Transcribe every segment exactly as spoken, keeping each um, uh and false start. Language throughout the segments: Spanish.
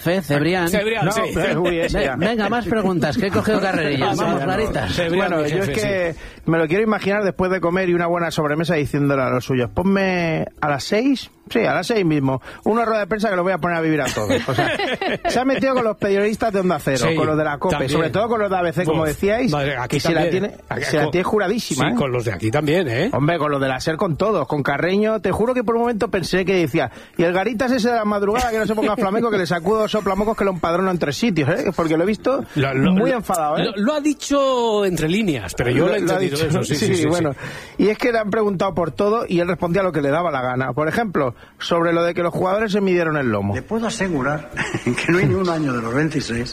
café, Cebrián. Cebrián, no, sí. Uy, venga, más preguntas, que he cogido carrerillas. Vamos, Claritas. Cebrián, bueno, yo es que sí. me lo quiero imaginar después de comer y una buena sobremesa diciéndole a los suyos, ponme a las seis... Sí, a las seis mismo. Una rueda de prensa que lo voy a poner a vivir a todos. O sea, se ha metido con los periodistas de Onda Cero, sí, con los de la COPE, también. Sobre todo con los de A B C, como decíais, aquí que se la, tiene, aquí, se la tiene juradísima. Sí, ¿eh? Con los de aquí también, ¿eh? Hombre, con los de la SER, con todos. Con Carreño, te juro que por un momento pensé que decía, y el Garitas ese de la madrugada que no se ponga flamenco, que le sacudo soplamocos que lo empadrono en tres sitios, ¿eh? Porque lo he visto lo, lo, muy lo, enfadado, ¿eh? Lo, lo ha dicho entre líneas, pero yo lo, lo he entendido lo eso, sí, sí, sí, sí, bueno. Sí. Y es que le han preguntado por todo y él respondía lo que le daba la gana. Por ejemplo, sobre lo de que los jugadores se midieron el lomo. Le puedo asegurar que no hay ni un año de los veintiséis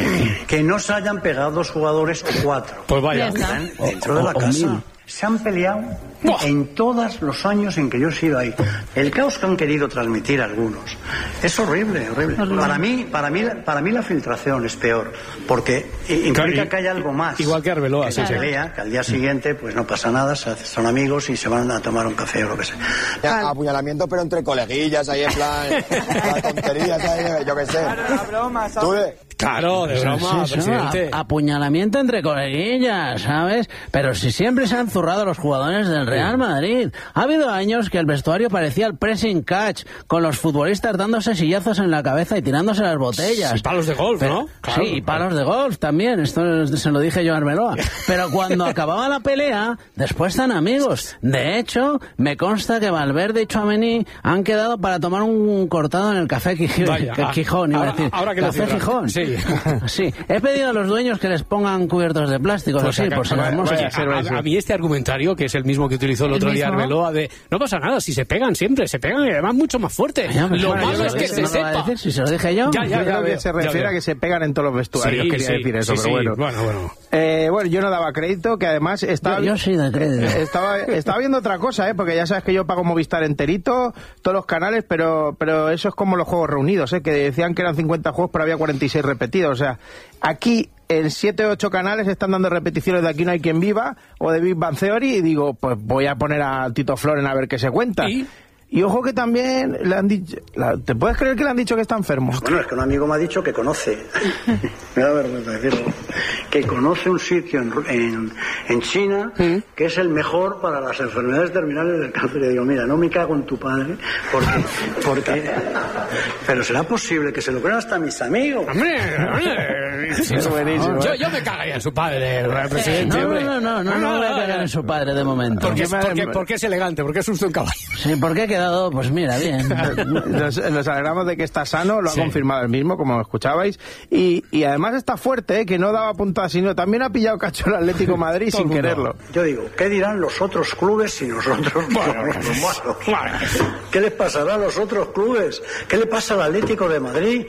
que no se hayan pegado dos jugadores o cuatro. Pues vaya. Dentro de la casa. Se han peleado ¡oh! En todos los años en que yo he sido ahí. El caos que han querido transmitir algunos es horrible, horrible. horrible. Para mí, para mí, para mí la filtración es peor, porque implica claro, que hay algo más. Igual que Arbeloa, que sí, se sí. pelea, que al día siguiente pues no pasa nada, son amigos y se van a tomar un café o lo que sea. Ya, apuñalamiento, pero entre coleguillas, ahí en plan, las tonterías, ahí, yo qué sé. Claro, la broma, ¿sabes? Claro, de broma, sí, sí, presidente. A, apuñalamiento entre coleguillas, ¿sabes? Pero si siempre se han zurrado los jugadores del Real Madrid. Ha habido años que el vestuario parecía el pressing catch, con los futbolistas dándose sillazos en la cabeza y tirándose las botellas. Y palos de golf, Pero, ¿no? Claro, sí, y palos de golf también. Esto se lo dije yo a Arbeloa. Pero cuando acababa la pelea, después están amigos. De hecho, me consta que Valverde y Tchouaméni han quedado para tomar un cortado en el Café Quijón. Vaya, Quijón, iba ahora, a decir. Ahora que Café lo Gijón. Sí. Sí, he pedido a los dueños que les pongan cubiertos de plástico, pues así, por si vaya, vamos vaya, a, a, a mí este argumentario, que es el mismo que utilizó el, el otro mismo? día Arbeloa, de no pasa nada, si se pegan siempre, se pegan y además mucho más fuerte. Ya, lo bueno, malo es que se no sepa. Decir, si se lo dije yo. Ya, ya, yo creo que se refiere a que se pegan en todos los vestuarios, sí, quería sí, decir eso, sí, pero sí, bueno. Bueno, bueno. Eh, bueno, yo no daba crédito, que además estaba... Yo, yo sí de crédito. Estaba, estaba viendo otra cosa, ¿eh? Porque ya sabes que yo pago Movistar enterito, todos los canales, pero, pero eso es como los juegos reunidos, ¿eh? Que decían que eran cincuenta juegos, pero había cuarenta y seis repetidos, o sea, aquí... En siete o ocho canales están dando repeticiones de Aquí no hay quien viva o de Big Bang Theory y digo, pues voy a poner a Tito Floren a ver qué se cuenta. ¿Y? Y ojo que también le han dicho... La, ¿te puedes creer que le han dicho que está enfermo? Bueno, es que un amigo me ha dicho que conoce, me da vergüenza decirlo, que conoce un sitio en, en, en China ¿sí? que es el mejor para las enfermedades terminales del cáncer. Y digo, mira, no me cago en tu padre, porque... porque pero será posible que se lo crean hasta mis amigos. ¡Hombre! hombre sí, es buenísimo. Yo, yo me cagaría en su padre, el presidente. No, no, no, no, no, no voy a cagar en su padre de momento. Porque, porque, porque es elegante, porque es justo un caballo. Sí, porque he quedado, pues mira, bien. Nos, nos alegramos de que está sano, lo ha sí. confirmado él mismo, como escuchabais, y, y además está fuerte, ¿eh? Que no daba puntadas, sino también ha pillado cacho el Atlético de Madrid sin quererlo. Yo digo, ¿qué dirán los otros clubes si nosotros bueno, somos malos? ¿Qué les pasará a los otros clubes? ¿Qué le pasa al Atlético de Madrid?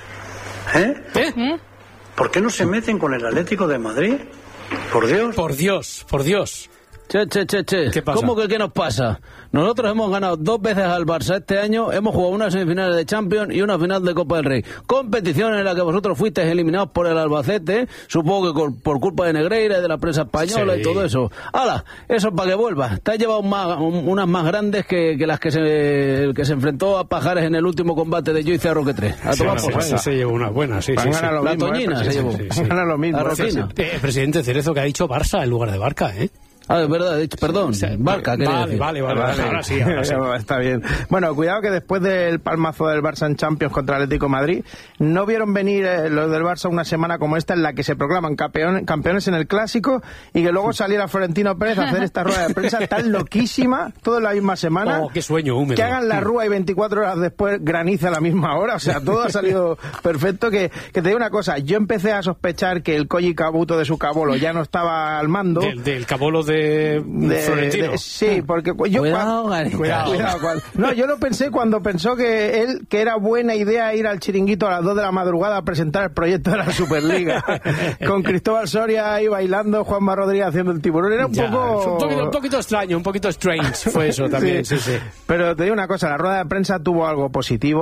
¿Eh? ¿Eh? ¿Por qué no se meten con el Atlético de Madrid? Por Dios. Por Dios, por Dios. Che, che, che, che. ¿Qué pasa? ¿Cómo que qué nos pasa? Nosotros hemos ganado dos veces al Barça este año, hemos jugado una semifinal de Champions y una final de Copa del Rey. Competición en la que vosotros fuisteis eliminados por el Albacete, supongo que con, por culpa de Negreira y de la prensa española sí. y todo eso. ¡Hala! Eso es para que vuelva. Te has llevado más, un, unas más grandes que, que las que se, el que se enfrentó a Pajares en el último combate de Yo y Cerro que tres. A tomar sí, por sí, se llevó una buena, sí, sí, sí. Lo la mismo, Toñina eh, se llevó. Sí, sí. Gana lo mismo. La Rocina. Eh, presidente Cerezo, que ha dicho Barça en lugar de Barca, ¿eh? Ah, es verdad, perdón, sí, Barca, vale, decir. Vale, vale, vale, vale, ahora sí, ahora sí. Está bien. Bueno, cuidado que después del palmazo del Barça en Champions contra el Atlético de Madrid, no vieron venir eh, los del Barça una semana como esta en la que se proclaman campeón, campeones en el Clásico y que luego saliera Florentino Pérez a hacer esta rueda de prensa tan loquísima, todo en la misma semana. Oh, qué sueño húmedo. Que hagan la rúa y veinticuatro horas después graniza a la misma hora, o sea, todo ha salido perfecto. Que, que te digo una cosa, yo empecé a sospechar que el Koji Kabuto de su Cabolo ya no estaba al mando. Del, del Cabolo de... de De, de, sí, porque yo cuidado, cuando, cuidado, cuidado cuando, no, yo lo pensé cuando pensó que él que era buena idea ir al Chiringuito a las dos de la madrugada a presentar el proyecto de la Superliga con Cristóbal Soria ahí bailando, Juanma Rodríguez haciendo el tiburón, era un ya, poco un poquito un poquito extraño, un poquito strange fue eso también, sí, sí, sí. Pero te digo una cosa, la rueda de prensa tuvo algo positivo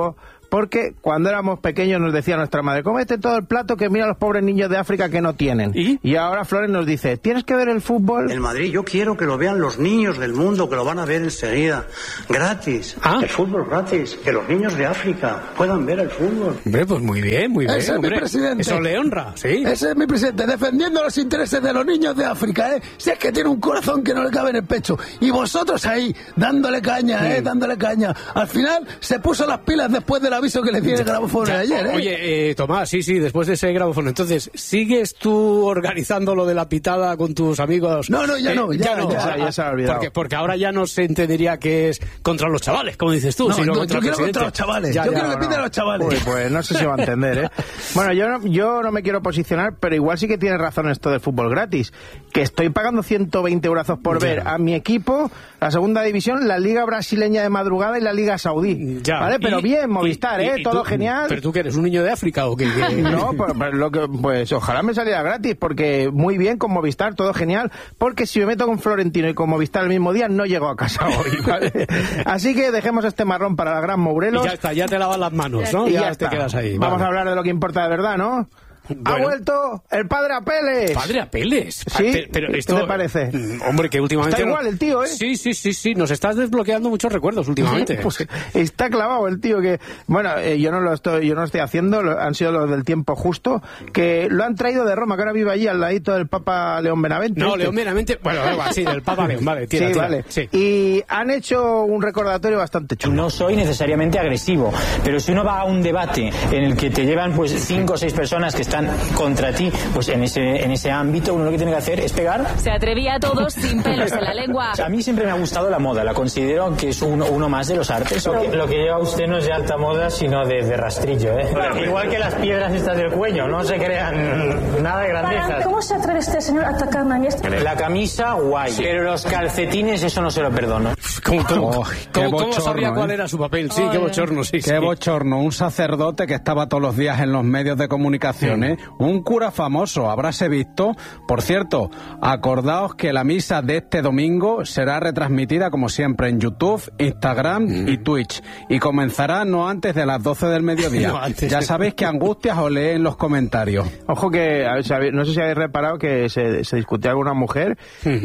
porque cuando éramos pequeños nos decía nuestra madre, cómete todo el plato que mira a los pobres niños de África que no tienen. ¿Y? Y ahora Flores nos dice, ¿tienes que ver el fútbol? El Madrid, yo quiero que lo vean los niños del mundo, que lo van a ver enseguida, gratis. ¿Ah? El fútbol gratis, que los niños de África puedan ver el fútbol. Hombre, pues muy bien, muy bien. Ese es hombre. mi presidente. Eso le honra, sí. Ese es mi presidente, defendiendo los intereses de los niños de África, ¿eh? Si es que tiene un corazón que no le cabe en el pecho. Y vosotros ahí, dándole caña, ¿eh? Mm. Dándole caña. Al final, se puso las pilas después del aviso que le dio el grabófono de ayer, ¿eh? Oye, eh, Tomás, sí, sí, después de ese grabófono. Entonces, ¿sigues tú organizando lo de la pitada con tus amigos? No, no, ya eh, no, ya, ya, ya, ya se ha olvidado. Porque, porque ahora ya no se entendería que es contra los chavales, como dices tú, No, sino no, contra yo el quiero presidente. contra los chavales. Ya, yo ya, quiero que no, piten a no. los chavales. Uy, pues no sé si va a entender, ¿eh? Bueno, yo no, yo no me quiero posicionar, pero igual sí que tiene razón esto del fútbol gratis. Que estoy pagando ciento veinte euros por Ya. ver a mi equipo, la segunda división, la Liga Brasileña de madrugada y la Liga Saudí. Ya. ¿Vale? Pero Y- bien, Movistar, y- ¿eh? y Todo tú- genial. ¿Pero tú que eres un niño de África o qué? qué? No, pues, pues lo que, pues ojalá me saliera gratis, porque muy bien con Movistar, todo genial, porque si me meto con Florentino y con Movistar el mismo día, no llego a casa hoy, ¿vale? Así que dejemos este marrón para la gran Morelos. Y ya está, ya te lavas las manos, ¿no? Y ya ya te está. quedas ahí. Vamos vale. a hablar de lo que importa de verdad, ¿no? Ha Bueno. vuelto el padre Apeles. Padre Apeles. Sí, Ah, pero, pero ¿qué esto, te parece? Mm, Hombre, que últimamente... Está igual el tío, ¿eh? Sí, sí, sí, sí. Nos estás desbloqueando muchos recuerdos últimamente. Pues está clavado el tío que, bueno, eh, yo no lo estoy, yo no lo estoy haciendo, lo- han sido los del tiempo justo, que lo han traído de Roma, que ahora vive allí al ladito del Papa León Benavente. No, ¿viste? León meramente... Bueno, va, sí, del Papa León, vale, tira, sí, tira. vale. Sí. Y han hecho un recordatorio bastante chulo. No soy necesariamente agresivo, pero si uno va a un debate en el que te llevan pues cinco o seis personas que están contra ti, pues en ese en ese ámbito uno lo que tiene que hacer es pegar. Se atrevía a todos sin pelos en la lengua. A mí siempre me ha gustado la moda, la considero que es uno, uno más de los artes. Lo que, lo que lleva usted no es de alta moda, sino de, de rastrillo, ¿eh? Igual que las piedras estas del cuello, no se crean nada de grandezas. ¿Cómo se atreve este señor a atacarme a mí? La camisa, guay, pero los calcetines, eso no se lo perdono. ¿Cómo, cómo, Oh, qué cómo- cómo bochorno, sabría ¿eh? cuál era su papel? Sí, qué bochorno, sí. Qué sí. bochorno, un sacerdote que estaba todos los días en los medios de comunicación, ¿eh? Un cura famoso, habráse visto. Por cierto, acordaos que la misa de este domingo será retransmitida como siempre en YouTube, Instagram y Twitch. Y comenzará no antes de las doce del mediodía. No antes. Ya sabéis que Angustias os lee en los comentarios. Ojo que, a ver, sabe- no sé si habéis reparado que se, se discutía alguna mujer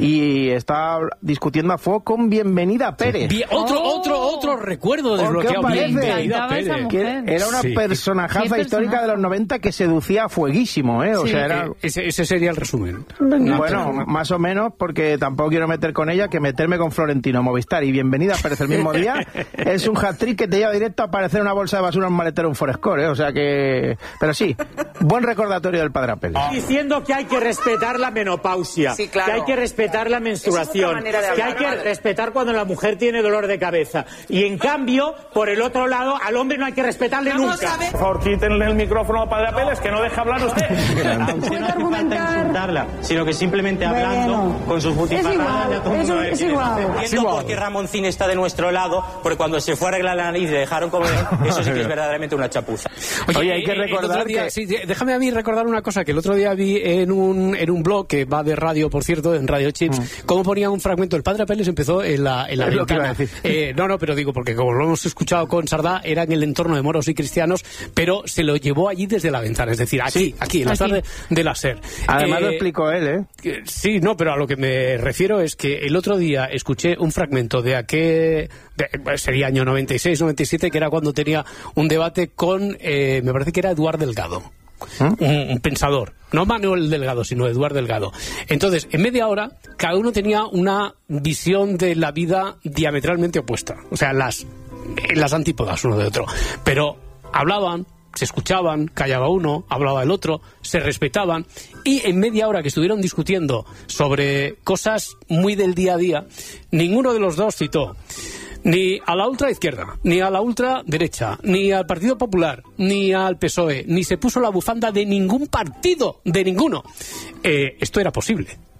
y estaba discutiendo a fuego con Bienvenida Pérez. Bien, otro, Oh. otro, otro recuerdo ¿Por qué os desbloqueado. parece? Bienvenida, Me encantaba esa Pérez. mujer. Que era una Sí. personajaza Qué histórica personaje. de los noventa que seducía a fueguísimo, ¿eh? O Sí. sea, era... Eh, ese, ese sería el resumen. Bueno, más o menos, porque tampoco quiero meter con ella que meterme con Florentino Movistar. Y Bienvenida aparece el mismo día. Es un hat-trick que te lleva directo a aparecer una bolsa de basura en un maletero, un Forescore, ¿eh? O sea que... Pero sí, buen recordatorio del padre Apeles. Diciendo que hay que respetar la menopausia, Sí, claro. que hay que respetar la menstruación, manera de que hay hablar. que respetar cuando la mujer tiene dolor de cabeza. Y en cambio, por el otro lado, al hombre no hay que respetarle nunca. Por favor, quítenle el micrófono a Padre Apeles, que no deja hablar usted. Usted no hace falta insultarla, sino que simplemente hablando Bueno. con sus butifarradas ya todo el Es mundo igual, ve es quién igual. Entiendo por qué Ramoncín está de nuestro lado, porque cuando se fue a arreglar la nariz le dejaron comer, eso sí que es verdaderamente una chapuza. Oye, hay que eh, el recordar otro día- que- sí, de- déjame a mí recordar una cosa que el otro día vi en un, en un blog que va de radio, por cierto, en Radio Chips, cómo ponía un fragmento. El padre Apeles empezó en la, en la Es lo que iba a ventana. decir. Eh, no, no, pero digo, porque como lo hemos escuchado con Sardá, era en el entorno de moros y cristianos, pero se lo llevó allí desde la ventana, es decir, aquí, aquí, en la Aquí. tarde de la SER. Además Eh, lo explicó él, ¿eh? que- Sí, no, pero a lo que me refiero es que el otro día escuché un fragmento de aquel, de- sería año noventa y seis, noventa y siete, que era cuando tenía un debate con, eh, me parece que era Eduard Delgado. Un, un pensador, no Manuel Delgado, sino Eduard Delgado. Entonces, en media hora, cada uno tenía una visión de la vida diametralmente opuesta. O sea, las, las antípodas uno de otro. Pero hablaban, se escuchaban, callaba uno, hablaba el otro, se respetaban, y en media hora que estuvieron discutiendo sobre cosas muy del día a día, ninguno de los dos citó ni a la ultraizquierda, ni a la ultraderecha, ni al Partido Popular, ni al P S O E, ni se puso la bufanda de ningún partido, de ninguno. Eh, esto era posible.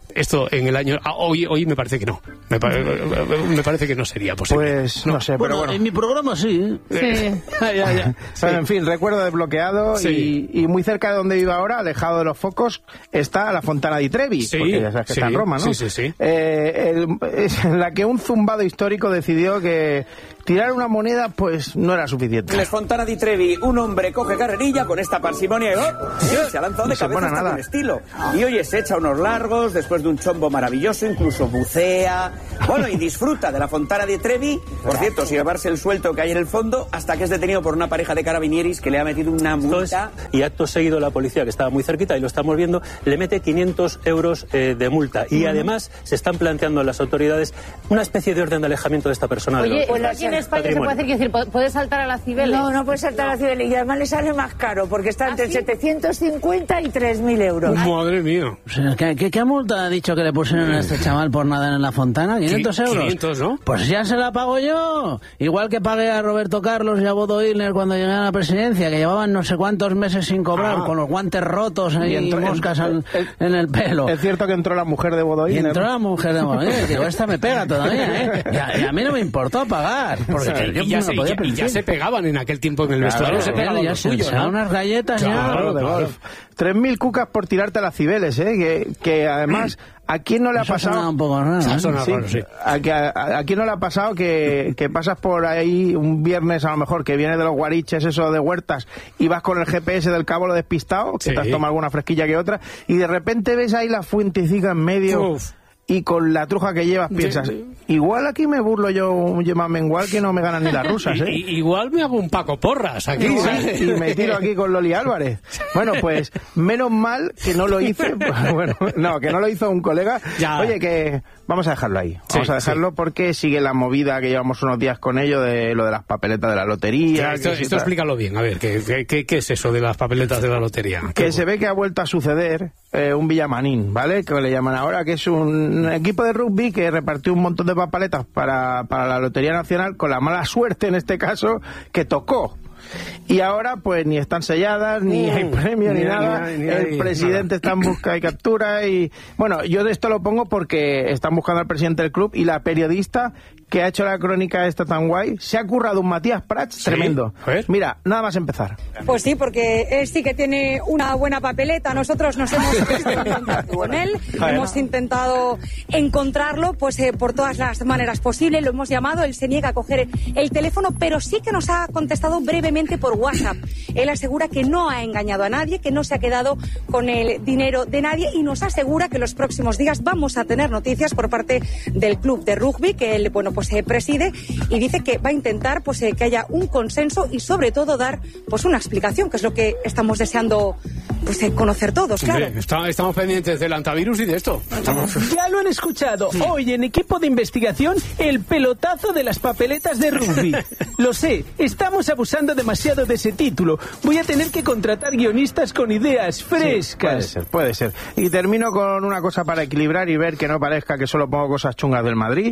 esto en el año... Ah, hoy, hoy me parece que no. Me, pa- me parece que no sería posible. Pues no, no sé, bueno, pero bueno. En mi programa sí. Sí. ya, ya, ya. Pero, en fin, recuerdo desbloqueado Sí. y, y muy cerca de donde vivo ahora, alejado de los focos, está la Fontana di Trevi, Sí, porque ya sabes que sí, está en Roma, ¿no? sí, sí, sí. Eh, el- es en la que un zumbado histórico decidió que tirar una moneda pues no era suficiente. Les Fontana di Trevi, un hombre coge carrerilla con esta parsimonia y ¡oh! se ha lanzado No de se cabeza pone hasta nada. con estilo. Y oye, se echa unos largos después de un chombo maravilloso, incluso bucea. Bueno, y disfruta de la Fontana di Trevi, por cierto, sin llevarse el suelto que hay en el fondo, hasta que es detenido por una pareja de carabinieris que le ha metido una multa. Y acto seguido la policía, que estaba muy cerquita y lo estamos viendo, le mete quinientos euros eh, de multa. Y además se están planteando las autoridades una especie de orden de alejamiento de esta persona. Oye, de los, aquí en España se puede patrimonio. hacer, quiero decir, puede saltar a la Cibeles. No, no puede saltar a la Cibeles y además le sale más caro porque está entre setecientos cincuenta y tres mil euros. Madre mía. O sea, ¿qué, qué, qué multa ha dicho que le pusieron a este chaval por nadar en la fontana? ¿quinientos euros? quinientos, ¿no? Pues ya se la pago yo. Igual que pagué a Roberto Carlos y a Bodo Illner cuando llegué a la presidencia, que llevaban no sé cuántos meses sin cobrar, Ah. con los guantes rotos ahí, Y y entró- moscas al- el- en el pelo. Es cierto que entró la mujer de Bodo Y Illner, entró ¿no? la mujer de Bodoil, digo, esta me pega todavía, ¿eh? Y a, y a mí no me importó pagar, porque Y yo ya, me se, lo podía y ya- y ya permitir. se pegaban en aquel tiempo en el vestuario, se pegaban ya lo se, suyo, se daban ¿no? unas galletas Claro, ya. de claro. golf. tres mil cucas por tirarte a las Cibeles, ¿eh? Que, que además, ¿a quién no le ha Eso pasado? suena un poco raro, Eso ¿eh? suena Sí, raro, sí. ¿A, que- a- a quién no le ha pasado que, que pasas por ahí un viernes a lo mejor, que viene de los guariches, eso de Huertas, y vas con el G P S del cabo lo despistado, que Sí. te has tomado alguna fresquilla que otra, y de repente ves ahí la fuentecica en medio... Uf. Y con la truja que llevas piensas, igual aquí me burlo yo un yema mengual que no me ganan ni las rusas, ¿eh? I- i- igual me hago un Paco Porras aquí, Igual, ¿sabes? y me tiro aquí con Loli Álvarez. Bueno, pues menos mal que no lo hice. Pues, bueno, no, que no lo hizo un colega. Ya. Oye, que vamos a dejarlo ahí. Vamos Sí, a dejarlo sí. porque sigue la movida que llevamos unos días con ello de lo de las papeletas de la lotería. esto que si esto tal. explícalo bien, a ver, ¿qué, qué, qué- qué es eso de las papeletas de la lotería? Que se ve que ha vuelto a suceder eh, un Villamanín, ¿vale? Que le llaman ahora, que es un equipo de rugby que repartió un montón de papeletas para, para la Lotería Nacional, con la mala suerte en este caso que tocó. Y ahora pues ni están selladas, ni Mm, hay premio, ni, ni hay- nada. ni hay- ni El hay presidente está en busca y captura y... Bueno, yo de esto lo pongo porque están buscando al presidente del club y la periodista que ha hecho la crónica esta tan guay, se ha currado un Matías Prats tremendo. A ver. Mira, nada más empezar. Pues sí, porque él sí que tiene una buena papeleta. Nosotros nos hemos puesto en contacto con él, hemos intentado encontrarlo pues eh, por todas las maneras posibles. Lo hemos llamado, él se niega a coger el teléfono, pero sí que nos ha contestado brevemente por WhatsApp. Él asegura que no ha engañado a nadie, que no se ha quedado con el dinero de nadie y nos asegura que los próximos días vamos a tener noticias por parte del club de rugby que él, bueno, pues eh, preside y dice que va a intentar pues eh, que haya un consenso y sobre todo dar pues una explicación, que es lo que estamos deseando pues eh, conocer todos, claro. Hombre, está- estamos pendientes del antivirus y de esto. Ya lo han escuchado. Hoy en Equipo de Investigación, el pelotazo de las papeletas de rugby. Lo sé, estamos abusando demasiado de ese título. Voy a tener que contratar guionistas con ideas frescas. Puede ser, puede ser. Y termino con una cosa para equilibrar y ver que no parezca que solo pongo cosas chungas del Madrid.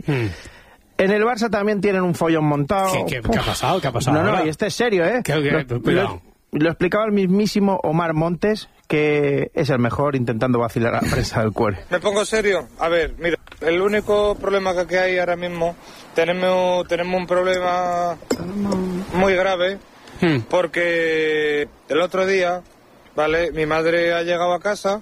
En el Barça también tienen un follón montado. ¿Qué, qué- qué ha pasado? ¿Qué ha pasado No, no, ahora? y este es serio, ¿eh? ¿Qué- qué- Lo- cuidado. Lo, lo explicaba el mismísimo Omar Montes, que es el mejor intentando vacilar a la prensa del cuore. Me pongo serio. A ver, mira, el único problema que que hay ahora mismo, tenemos, tenemos un problema muy grave, porque el otro día, ¿vale? Mi madre ha llegado a casa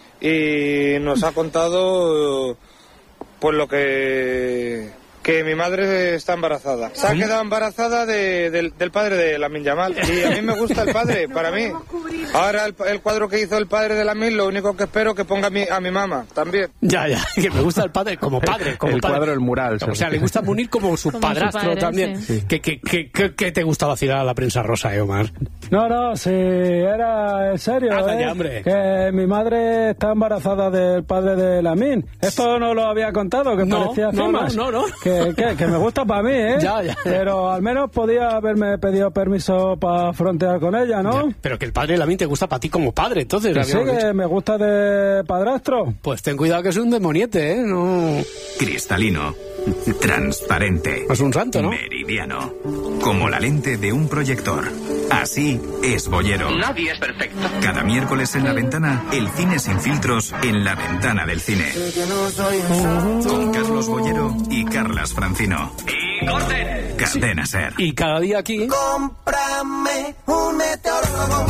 y nos ha contado, pues lo que... que mi madre está embarazada. Se ha quedado embarazada de- del, del padre de Lamine Yamal. Y a mí me gusta el padre, para mí. Ahora el, el cuadro que hizo el padre de Lamine, lo único que espero que ponga a mi, a mi mamá también. Ya, ya, que me gusta el padre como padre. Como El padre. cuadro, el mural. O sea, le gusta Munir como su Como su padrastro padre, también. sí. ¿Qué, qué, qué, qué- qué te gusta vacilar a la prensa rosa, eh, Omar? No, no, si era en serio, Anda ¿eh? ya, hombre. Que mi madre está embarazada del padre de Lamine. Esto no lo había contado, que No, parecía no, cimas. no, no, no. Que, que, que me gusta para mí, ¿eh? Ya, ya. Pero al menos podía haberme pedido permiso para frontear con ella, ¿no? Pero que el padre de Lamine te gusta para ti como padre, entonces. Que sí, habíamos que dicho. me gusta de padrastro. Pues ten cuidado que es un demoniete, ¿eh? No... Cristalino. Transparente. Es un santo, ¿no? Meridiano. Como la lente de un proyector. Así es Bollero. Nadie es perfecto. Cada miércoles en La Ventana, el cine sin filtros en La Ventana del Cine. Con Carlos Bollero y Carlas Francino. ¡Y corten! Cadena Ser. Y cada día aquí... Cómprame un meteorólogo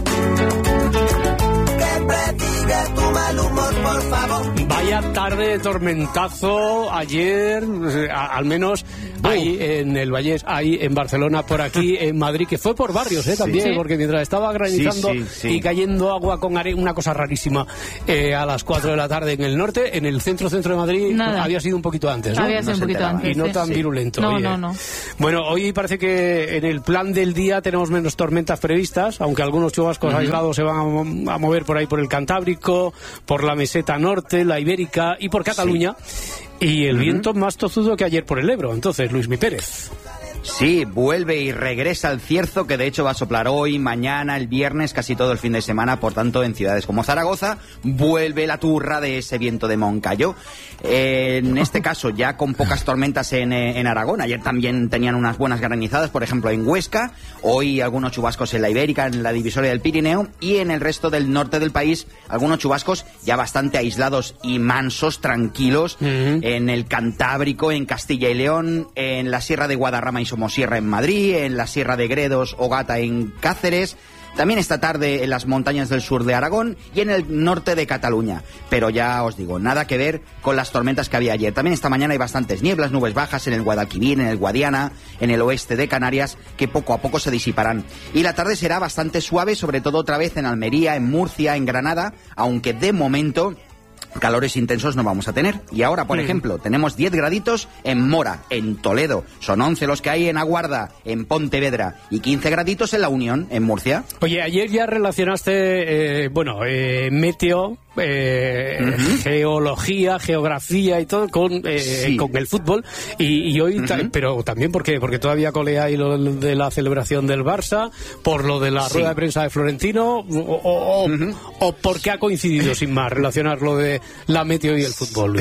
que prediga tu mal humor, por favor. Vaya tarde de tormentazo ayer, a, al menos ahí en el Vallés, ahí en Barcelona, por aquí en Madrid, que fue por barrios, ¿eh? También, sí. Porque mientras estaba granizando sí, sí, sí. y cayendo agua con arena, una cosa rarísima, eh, a las cuatro de la tarde en el norte, en el centro-centro de Madrid Nada. había sido un poquito antes, ¿no? Había sido no un poquito antes. Y no sí. tan sí. virulento. No, oye. no, no. Bueno, hoy parece que en el plan del día tenemos menos tormentas previstas, aunque algunos chubascos uh-huh. aislados se van a, a mover por ahí por el Cantábrico, por la meseta norte, la Ibérica y por Cataluña. Sí. Y el uh-huh. viento más tozudo que ayer por el Ebro. Entonces, Luismi Pérez. Sí, vuelve y regresa el cierzo, que de hecho va a soplar hoy, mañana, el viernes, casi todo el fin de semana. Por tanto, en ciudades como Zaragoza, vuelve la turra de ese viento de Moncayo. Eh, en este caso, ya con pocas tormentas en, en Aragón. Ayer también tenían unas buenas granizadas, por ejemplo, en Huesca. Hoy algunos chubascos en la Ibérica, en la divisoria del Pirineo. Y en el resto del norte del país, algunos chubascos ya bastante aislados y mansos, tranquilos. Uh-huh. En el Cantábrico, en Castilla y León, en la Sierra de Guadarrama y Somosierra en Madrid, en la Sierra de Gredos o Gata en Cáceres, también esta tarde en las montañas del sur de Aragón y en el norte de Cataluña. Pero ya os digo, nada que ver con las tormentas que había ayer. También esta mañana hay bastantes nieblas, nubes bajas en el Guadalquivir, en el Guadiana, en el oeste de Canarias, que poco a poco se disiparán. Y la tarde será bastante suave, sobre todo otra vez en Almería, en Murcia, en Granada, aunque de momento calores intensos no vamos a tener. Y ahora, por mm. ejemplo, tenemos diez graditos en Mora, en Toledo. Son once los que hay en Aguarda, en Pontevedra. Y quince graditos en La Unión, en Murcia. Oye, ayer ya relacionaste, eh, bueno, eh, meteo, eh, uh-huh. geología, geografía y todo con, eh, sí. con el fútbol. Y, y hoy, uh-huh. ta- pero también porque porque todavía colea ahí lo de la celebración del Barça, por lo de la sí. rueda de prensa de Florentino, o, o, uh-huh. o porque ha coincidido sin más relacionar lo de la meteo y el fútbol.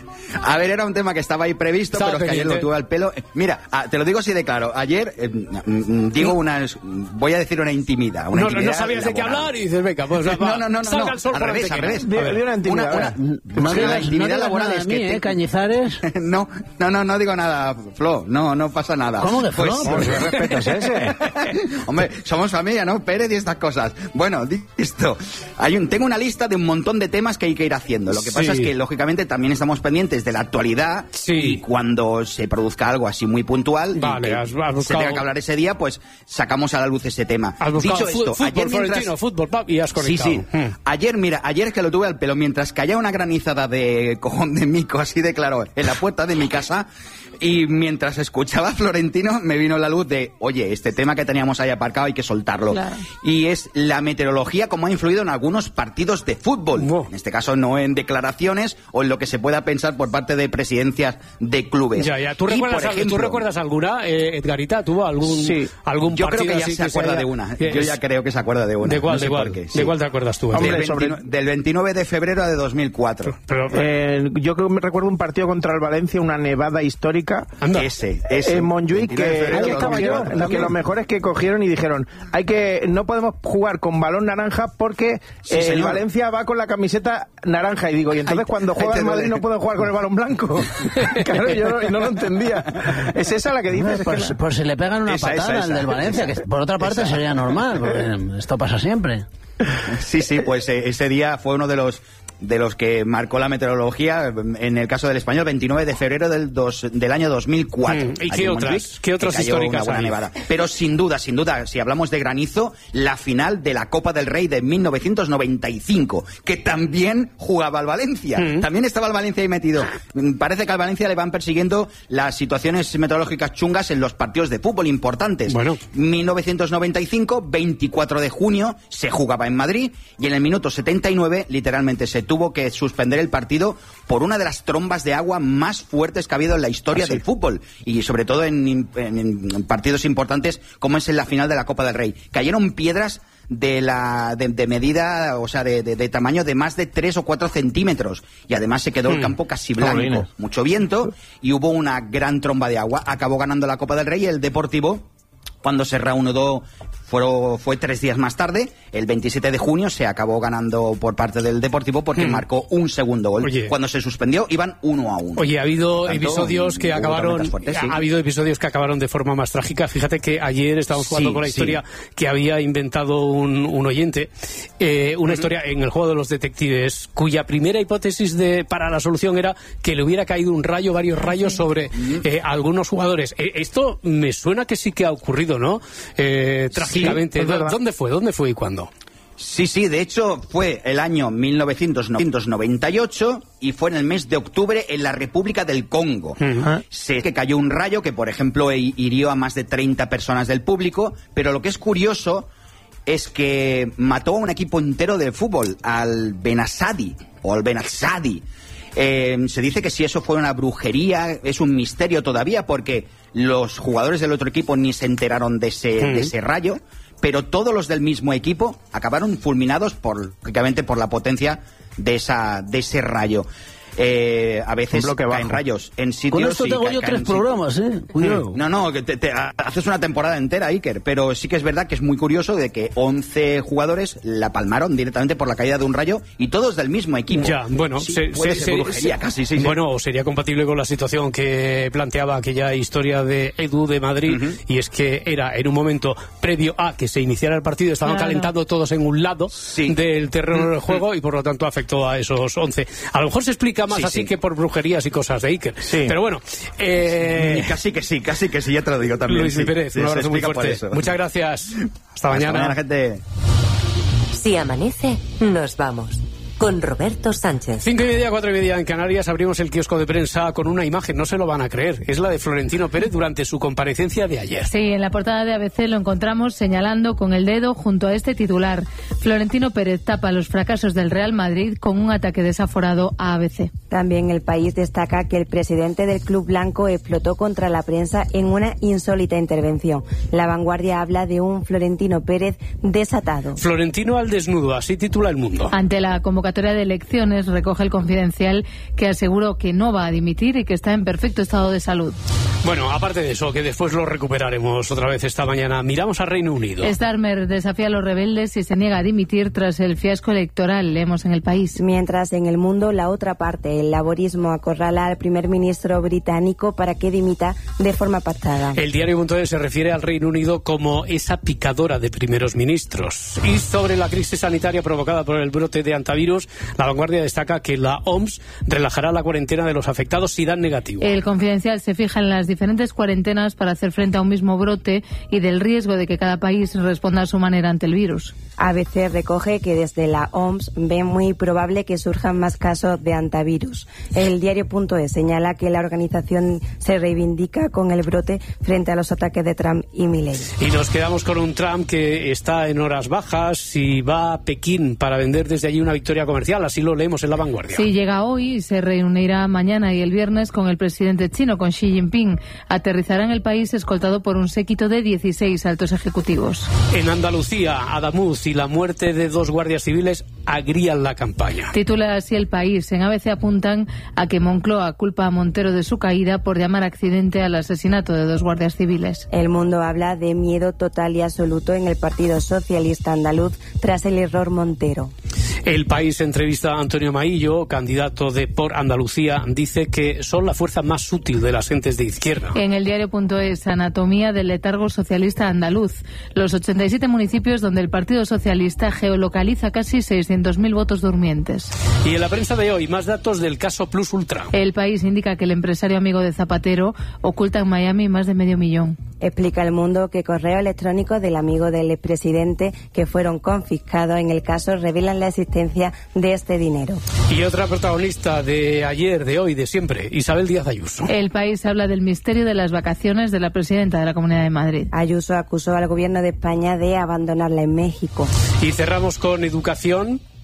A ver, era un tema que estaba ahí previsto, Estaba pero pendiente. que ayer lo tuve al pelo. Mira, te lo digo así de claro. Ayer eh, digo una, voy a decir una intimidad. Una no, intimidad no sabías laboral. de qué hablar y dices, venga, pues va, no, no, no, salga no, el sol al por revés, al revés. De, de una intimidad. Una, una, no una digas, intimidad no laboral nada es de que mí, te... ¿eh, Cañizares? no, no, no, no digo nada, Flo. No, no pasa nada. ¿Cómo que Flo? Pues, ¿Por qué respeto es ese? Hombre, somos familia, ¿no? Pérez y estas cosas. Bueno, listo. Hay un, tengo una lista de un montón de temas que hay que ir haciendo. Lo que pasa sí. es que, lógicamente, también estamos pendientes de la actualidad sí. y cuando se produzca algo así muy puntual vale, y que has, has buscado... se tenga que hablar ese día, pues sacamos a la luz ese tema. Has Dicho esto, esto, fútbol, ayer mientras... Florentino, fútbol, pap, y has conectado. Sí, sí. Hmm. Ayer, mira, ayer es que lo tuve al pelo, mientras caía una granizada de cojón de mico, así de claro, en la puerta de mi casa, y mientras escuchaba a Florentino me vino la luz de, oye, este tema que teníamos ahí aparcado hay que soltarlo. Claro. Y es la meteorología como ha influido en algunos partidos de fútbol. Wow. En este caso no en declaraciones o en lo que se pueda pensar por parte de presidencias de clubes. Ya, ya. ¿Tú, y, recuerdas, por ejemplo, ¿tú recuerdas alguna, eh, Edgarita? ¿Tuvo algún, sí. algún Yo partido creo que ya así se que acuerda se haya... de una. Es... Yo ya creo que se acuerda de una. ¿De cuál, no sé de, cuál? Qué, sí. ¿De cuál te acuerdas tú? Hombre, del, sobre... veintinueve, del veintinueve de febrero de dos mil cuatro. Pero, eh, yo creo que me recuerdo un partido contra el Valencia, una nevada histórica. Anda. Ese, ese. En Montjuic, que, que, cogieron, lo que lo mejor es que cogieron y dijeron, hay que no podemos jugar con balón naranja porque sí, eh, el Valencia va con la camiseta naranja. Y digo, y entonces ay, cuando juega el Madrid no puede jugar con el balón blanco. Claro, yo no, no lo entendía. ¿Es esa la que dices? Pues, es que pues si le pegan una esa, patada esa, esa, al del Valencia, esa, que por otra parte esa. sería normal, porque esto pasa siempre. Sí, sí, pues eh, ese día fue uno de los de los que marcó la meteorología, en el caso del Español, veintinueve de febrero del, dos, del año dos mil cuatro. Mm, ¿Y qué otras, Montjuic, ¿qué otras históricas hay? Nevada. Pero sin duda, sin duda, si hablamos de granizo, la final de la Copa del Rey de mil novecientos noventa y cinco, que también jugaba al Valencia. Mm. También estaba el Valencia ahí metido. Parece que al Valencia le van persiguiendo las situaciones meteorológicas chungas en los partidos de fútbol importantes. Bueno. mil novecientos noventa y cinco, veinticuatro de junio, se jugaba en Madrid y en el minuto setenta y nueve, literalmente, se tuvo que suspender el partido por una de las trombas de agua más fuertes que ha habido en la historia ¿Ah, sí? del fútbol y sobre todo en, en, en partidos importantes como es en la final de la Copa del Rey. Cayeron piedras de la de, de medida, o sea, de, de, de tamaño de más de tres o cuatro centímetros. Y además se quedó hmm. el campo casi blanco. Colines. Mucho viento y hubo una gran tromba de agua. Acabó ganando la Copa del Rey el Deportivo cuando se reanudó. Fue, fue tres días más tarde, el veintisiete de junio, se acabó ganando por parte del Deportivo porque hmm. marcó un segundo gol. Oye. Cuando se suspendió, iban uno a uno. Oye, ha habido Tanto, episodios que acabaron fuertes, sí. ha habido episodios que acabaron de forma más trágica. Fíjate que ayer estábamos jugando sí, con la historia sí. que había inventado un, un oyente, eh, una uh-huh. historia en el juego de los detectives, cuya primera hipótesis de para la solución era que le hubiera caído un rayo, varios rayos sobre uh-huh. eh, algunos jugadores. Eh, esto me suena que sí que ha ocurrido, ¿no? Eh, trágicamente. Sí, ¿Dónde fue? ¿Dónde fue y cuándo? Sí, sí, de hecho fue el año mil novecientos noventa y ocho y fue en el mes de octubre en la República del Congo. Uh-huh. Se que cayó un rayo que, por ejemplo, hirió a más de treinta personas del público, pero lo que es curioso es que mató a un equipo entero de fútbol, al Benazadi, o al Benazadi. Eh, se dice que si eso fue una brujería, es un misterio todavía, porque los jugadores del otro equipo ni se enteraron de ese, uh-huh. de ese rayo, pero todos los del mismo equipo acabaron fulminados por, lógicamente, por la potencia de esa de ese rayo. Eh, a veces caen rayos en sitios. Con esto tengo yo tres programas, ¿eh? Cuidado. No, no, que te, te, haces una temporada entera, Iker, pero sí que es verdad que es muy curioso de que once jugadores la palmaron directamente por la caída de un rayo y todos del mismo equipo. Ya, bueno, sí, se, puede se, ser se, brujería, se, casi, sí, bueno, sí. sería compatible con la situación que planteaba aquella historia de Edu de Madrid, uh-huh. y es que era en un momento previo a que se iniciara el partido, estaban claro. calentando todos en un lado sí. del terreno uh-huh. del juego y por lo tanto afectó a esos once. A lo mejor se explica más sí, así sí. que por brujerías y cosas de Iker. Sí. Pero bueno. Eh... Casi que sí, casi que sí, ya te lo digo también. Luis sí. Pérez, sí, un abrazo muy fuerte. Muchas gracias. Hasta, Hasta mañana. mañana, gente. Si amanece, nos vamos. Con Roberto Sánchez. Cinco y media, cuatro y media en Canarias, abrimos el kiosco de prensa con una imagen, no se lo van a creer, es la de Florentino Pérez durante su comparecencia de ayer. Sí, en la portada de A B C lo encontramos señalando con el dedo junto a este titular. Florentino Pérez tapa los fracasos del Real Madrid con un ataque desaforado a A B C. También El País destaca que el presidente del Club Blanco explotó contra la prensa en una insólita intervención. La Vanguardia habla de un Florentino Pérez desatado. Florentino al desnudo, así titula El Mundo. Ante la convocatoria de elecciones, recoge el Confidencial que aseguró que no va a dimitir y que está en perfecto estado de salud. Bueno, aparte de eso, que después lo recuperaremos otra vez esta mañana, miramos a Reino Unido. Starmer desafía a los rebeldes y se niega a dimitir tras el fiasco electoral, leemos en El País. Mientras en El Mundo, la otra parte, el laborismo acorrala al primer ministro británico para que dimita de forma pactada. El diario.es se refiere al Reino Unido como esa picadora de primeros ministros. Y sobre la crisis sanitaria provocada por el brote de antivirus, la Vanguardia destaca que la O M S relajará la cuarentena de los afectados si dan negativo. El Confidencial se fija en las diferentes cuarentenas para hacer frente a un mismo brote y del riesgo de que cada país responda a su manera ante el virus. A B C recoge que desde la O M S ven muy probable que surjan más casos de antivirus. El diario.es señala que la organización se reivindica con el brote frente a los ataques de Trump y Milley. Y nos quedamos con un Trump que está en horas bajas y va a Pekín para vender desde allí una victoria comercial, así lo leemos en La Vanguardia. Sí, llega hoy y se reunirá mañana y el viernes con el presidente chino, con Xi Jinping. Aterrizará en el país escoltado por un séquito de dieciséis altos ejecutivos. En Andalucía, Adamuz y la muerte de dos guardias civiles agrían la campaña. Titula así El País. En A B C apuntan a que Moncloa culpa a Montero de su caída por llamar accidente al asesinato de dos guardias civiles. El Mundo habla de miedo total y absoluto en el Partido Socialista Andaluz tras el error Montero. El País entrevista a Antonio Maillo, candidato de Por Andalucía, dice que son la fuerza más útil de las gentes de izquierda. En el diario.es, anatomía del letargo socialista andaluz. Los ochenta y siete municipios donde el Partido Socialista geolocaliza casi seiscientos mil votos durmientes. Y en la prensa de hoy, más datos del caso Plus Ultra. El País indica que el empresario amigo de Zapatero oculta en Miami más de medio millón. Explica El Mundo que correos electrónicos del amigo del expresidente que fueron confiscados en el caso revelan la existencia de este dinero. Y otra protagonista de ayer, de hoy, de siempre, Isabel Díaz Ayuso. El País habla del misterio de las vacaciones de la presidenta de la Comunidad de Madrid. Ayuso acusó al gobierno de España de abandonarla en México. Y cerramos con educación.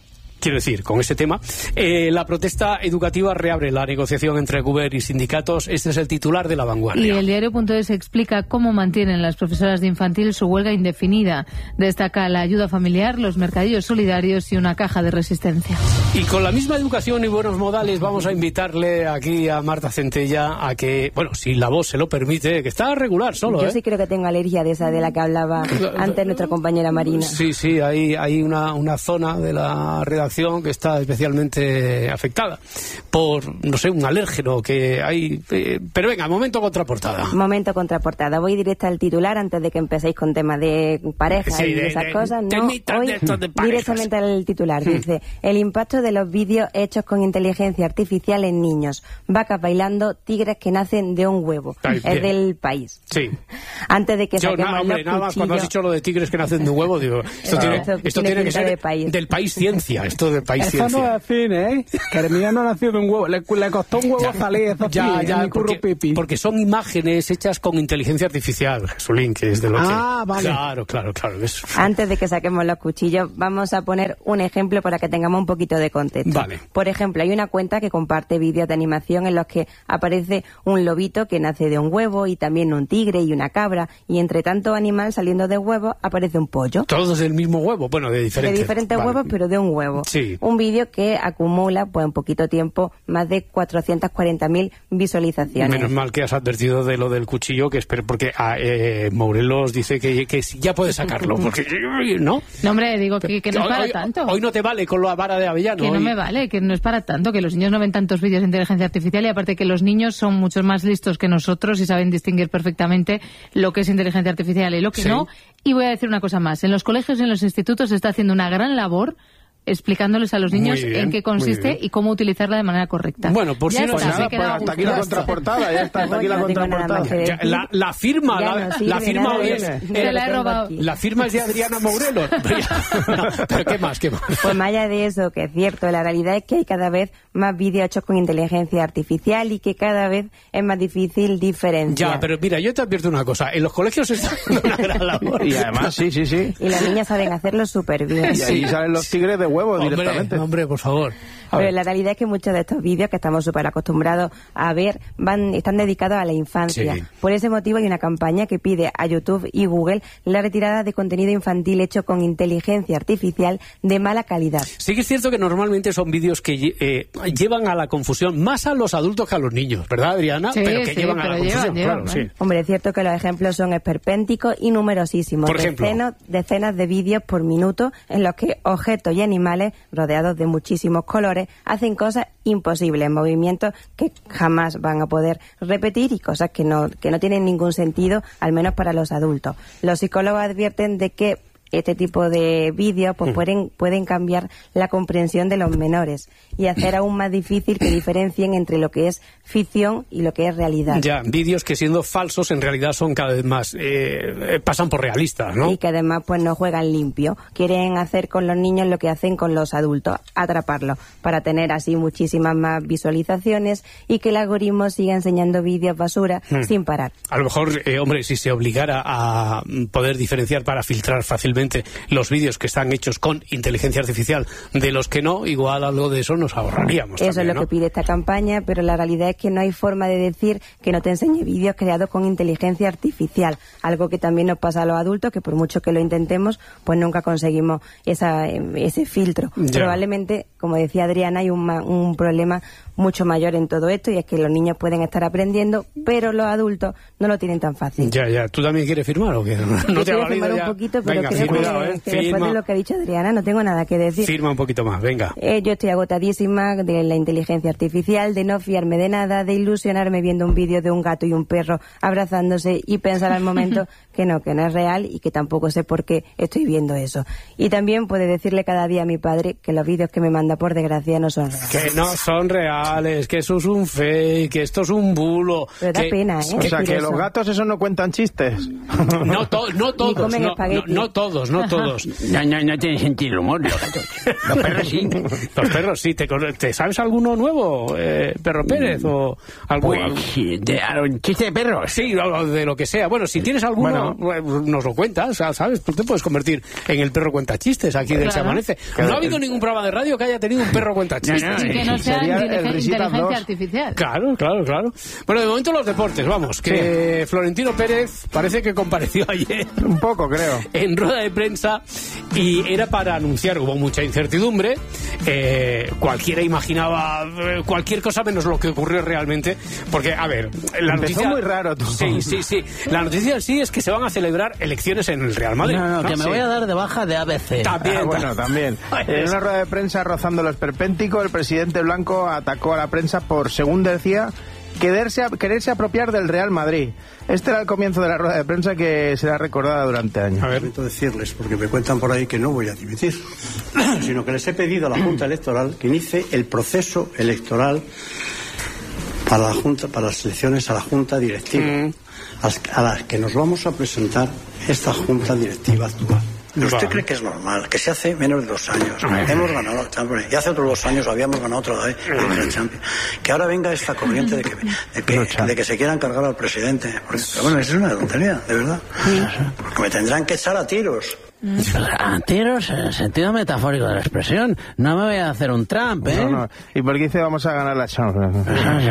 quiero decir, con ese tema. Eh, la protesta educativa reabre la negociación entre Govern y sindicatos. Este es el titular de La Vanguardia. Y el diario.es explica cómo mantienen las profesoras de infantil su huelga indefinida. Destaca la ayuda familiar, los mercadillos solidarios y una caja de resistencia. Y con la misma educación y buenos modales vamos a invitarle aquí a Marta Centella a que, bueno, si la voz se lo permite, que está regular solo, Yo ¿eh? sí creo que tengo alergia de esa de la que hablaba antes nuestra compañera Marina. Sí, sí, hay, hay una, una zona de la redacción que está especialmente afectada por, no sé, un alérgeno que hay... Eh, pero venga, momento contraportada. Momento contraportada. Voy directa al titular antes de que empecéis con temas de pareja Sí, y de- esas de- cosas. No, temitas hoy de estos de parejas. directamente al titular. Hmm. Dice, el impacto de los vídeos hechos con inteligencia artificial en niños. Vacas bailando, tigres que nacen de un huevo. Ay, es bien. del país. Sí. Antes de que Yo, saquemos na- hombre, los nada más cuando has cuchillos... dicho lo de tigres que nacen de un huevo, digo, esto No, tiene, esto esto tiene tiene que pinta ser de país. del país ciencia, esto del país Eso ciencia. no es cine, ¿eh? Que el mío no nació de un huevo. Le, le costó un huevo Ya, salir, eso ya, sí, ya, en mi curro porque, pipi. porque son imágenes hechas con inteligencia artificial, Jesulín, que es de lo que... Ah, vale. Claro, claro, claro. Es... Antes de que saquemos los cuchillos, vamos a poner un ejemplo para que tengamos un poquito de contexto. Vale. Por ejemplo, hay una cuenta que comparte vídeos de animación en los que aparece un lobito que nace de un huevo y también un tigre y una cabra, y entre tanto animal saliendo de huevo aparece un pollo. Todos del mismo huevo, bueno, de diferentes. De diferentes Vale. huevos, pero de un huevo. Sí. Un vídeo que acumula, pues en poquito tiempo, más de cuatrocientas cuarenta mil visualizaciones. Menos mal que has advertido de lo del cuchillo, que espero, porque ah, eh, Morelos dice que, que ya puedes sacarlo, porque ¿no? No, hombre, digo que, que no es para hoy, tanto. Hoy no te vale con la vara de avellano. Que no hoy- me vale, que no es para tanto, que los niños no ven tantos vídeos de inteligencia artificial y aparte que los niños son mucho más listos que nosotros y saben distinguir perfectamente lo que es inteligencia artificial y lo que Sí. no. Y voy a decir una cosa más. En los colegios y en los institutos se está haciendo una gran labor explicándoles a los niños Muy bien, en qué muy consiste bien. y cómo utilizarla de manera correcta. Bueno, por Ya si no está, sabe, me he pues quedado hasta aquí a la gusto. contraportada, ya está, hasta aquí la No tengo nada más que contraportada. decir. Ya, la, la firma, Ya la, no sirve la firma nada, es, ya eh, Se la he tengo robado. aquí. la firma es de Adriana Morelos. Pero, ya- no, pero qué más, qué más. Pues más allá de eso, que es cierto, la realidad es que hay cada vez más vídeos hechos con inteligencia artificial y que cada vez es más difícil diferenciar. Ya, pero mira, yo te advierto una cosa. En los colegios se está haciendo una gran labor. Y además, sí, sí, sí. Y las niñas saben hacerlo súper bien. Y ahí salen los tigres de huevo Hombre, directamente. hombre, por favor. A Pero ver. la realidad es que muchos de estos vídeos que estamos súper acostumbrados a ver van están dedicados a la infancia. Sí. Por ese motivo hay una campaña que pide a YouTube y Google la retirada de contenido infantil hecho con inteligencia artificial de mala calidad. Sí que es cierto que normalmente son vídeos que lle- eh, llevan a la confusión más a los adultos que a los niños, ¿verdad, Adriana? Sí, pero que sí, llevan a la pero llevan, confusión, llevan, claro, ¿eh? sí. Hombre, es cierto que los ejemplos son esperpénticos y numerosísimos. Por ejemplo. Decenas, decenas de vídeos por minuto en los que objetos y animales rodeados de muchísimos colores hacen cosas imposibles, movimientos que jamás van a poder repetir y cosas que no, que no tienen ningún sentido, al menos para los adultos. Los psicólogos advierten de que este tipo de vídeos pues, Mm. pueden, pueden cambiar la comprensión de los menores y hacer aún más difícil que diferencien entre lo que es ficción y lo que es realidad. Ya, vídeos que siendo falsos en realidad son cada vez más, eh, eh, pasan por realistas, ¿no? Y que además pues no juegan limpio. Quieren hacer con los niños lo que hacen con los adultos, atraparlos, para tener así muchísimas más visualizaciones y que el algoritmo siga enseñando vídeos basura Hmm. sin parar. A lo mejor, eh, hombre, si se obligara a mm, poder diferenciar para filtrar fácilmente los vídeos que están hechos con inteligencia artificial de los que no, igual algo de eso nos ahorraríamos. Eso también, es lo ¿no? que pide esta campaña, pero la realidad es que no hay forma de decir que no te enseñe vídeos creados con inteligencia artificial, algo que también nos pasa a los adultos, que por mucho que lo intentemos, pues nunca conseguimos esa, eh, ese filtro. Ya. Probablemente, como decía Adriana, hay un, ma- un problema mucho mayor en todo esto y es que los niños pueden estar aprendiendo, pero los adultos no lo tienen tan fácil. Ya, ya. ¿Tú también quieres firmar o qué? Yo No te ha quiero valido firmar ya. un poquito, pero Venga, creo firma, que, cuidado, ¿eh? que después Firma. de lo que ha dicho Adriana no tengo nada que decir. Firma un poquito más, venga. Eh, yo estoy agotadísima de la inteligencia artificial, de no fiarme de nada, de ilusionarme viendo un vídeo de un gato y un perro abrazándose y pensar al momento que no, que no es real y que tampoco sé por qué estoy viendo eso. Y también puede decirle cada día a mi padre que los vídeos que me manda cuando por desgracia no son reales. Que no son reales, que eso es un fake, que esto es un bulo. Pero da que, pena, ¿eh? O sea, que eso. Los gatos esos no cuentan chistes. No, to, no todos, no, no, no todos, no todos. No, no, no tienen sentido el humor, los gatos. Los perros sí. Los perros sí. ¿Te, te sabes alguno nuevo, eh, Perro Pérez? O algo, pues, de, ¿un chiste de perros? Sí, o de lo que sea. Bueno, si tienes alguno, bueno, nos lo cuentas, ¿sabes? Tú te puedes convertir en el perro cuenta chistes aquí del Se Amanece. No ha habido ningún programa de radio que haya tenido un perro cuenta chistes. No, no, y que no sea inteligencia artificial. Claro, claro, claro. Bueno, de momento los deportes, vamos, que sí. Florentino Pérez parece que compareció ayer. Un poco, creo. En rueda de prensa y era para anunciar, hubo mucha incertidumbre, eh, cualquiera imaginaba eh, cualquier cosa menos lo que ocurrió realmente, porque, a ver, la Empezó noticia... muy raro todo. Sí, sí, sí. La noticia sí es que se van a celebrar elecciones en el Real Madrid. No, no, ¿no? que me sí. voy a dar de baja de A B C. También. Ah, bueno, también. En una rueda de prensa rozando lo esperpéntico, el presidente blanco atacó a la prensa por, según decía, quererse, quererse apropiar del Real Madrid. Este era el comienzo de la rueda de prensa que será recordada durante años. A ver, decirles, porque me cuentan por ahí que no voy a dimitir, sino que les he pedido a la Junta Electoral que inicie el proceso electoral para la Junta, para las elecciones a la Junta Directiva, mm. a las que nos vamos a presentar esta Junta Directiva actual. ¿Pero usted cree que es normal que se hace menos de dos años? Hemos ganado la Champions y hace otros dos años habíamos ganado otra vez la Champions. Que ahora venga esta corriente de que, de que, de que se quieran cargar al presidente. Porque, pero bueno, eso es una tontería, de verdad. Porque me tendrán que echar a tiros. A tiros en el sentido metafórico de la expresión. No me voy a hacer un Trump, ¿eh? No, no. ¿Y por qué dice vamos a ganar la Champions?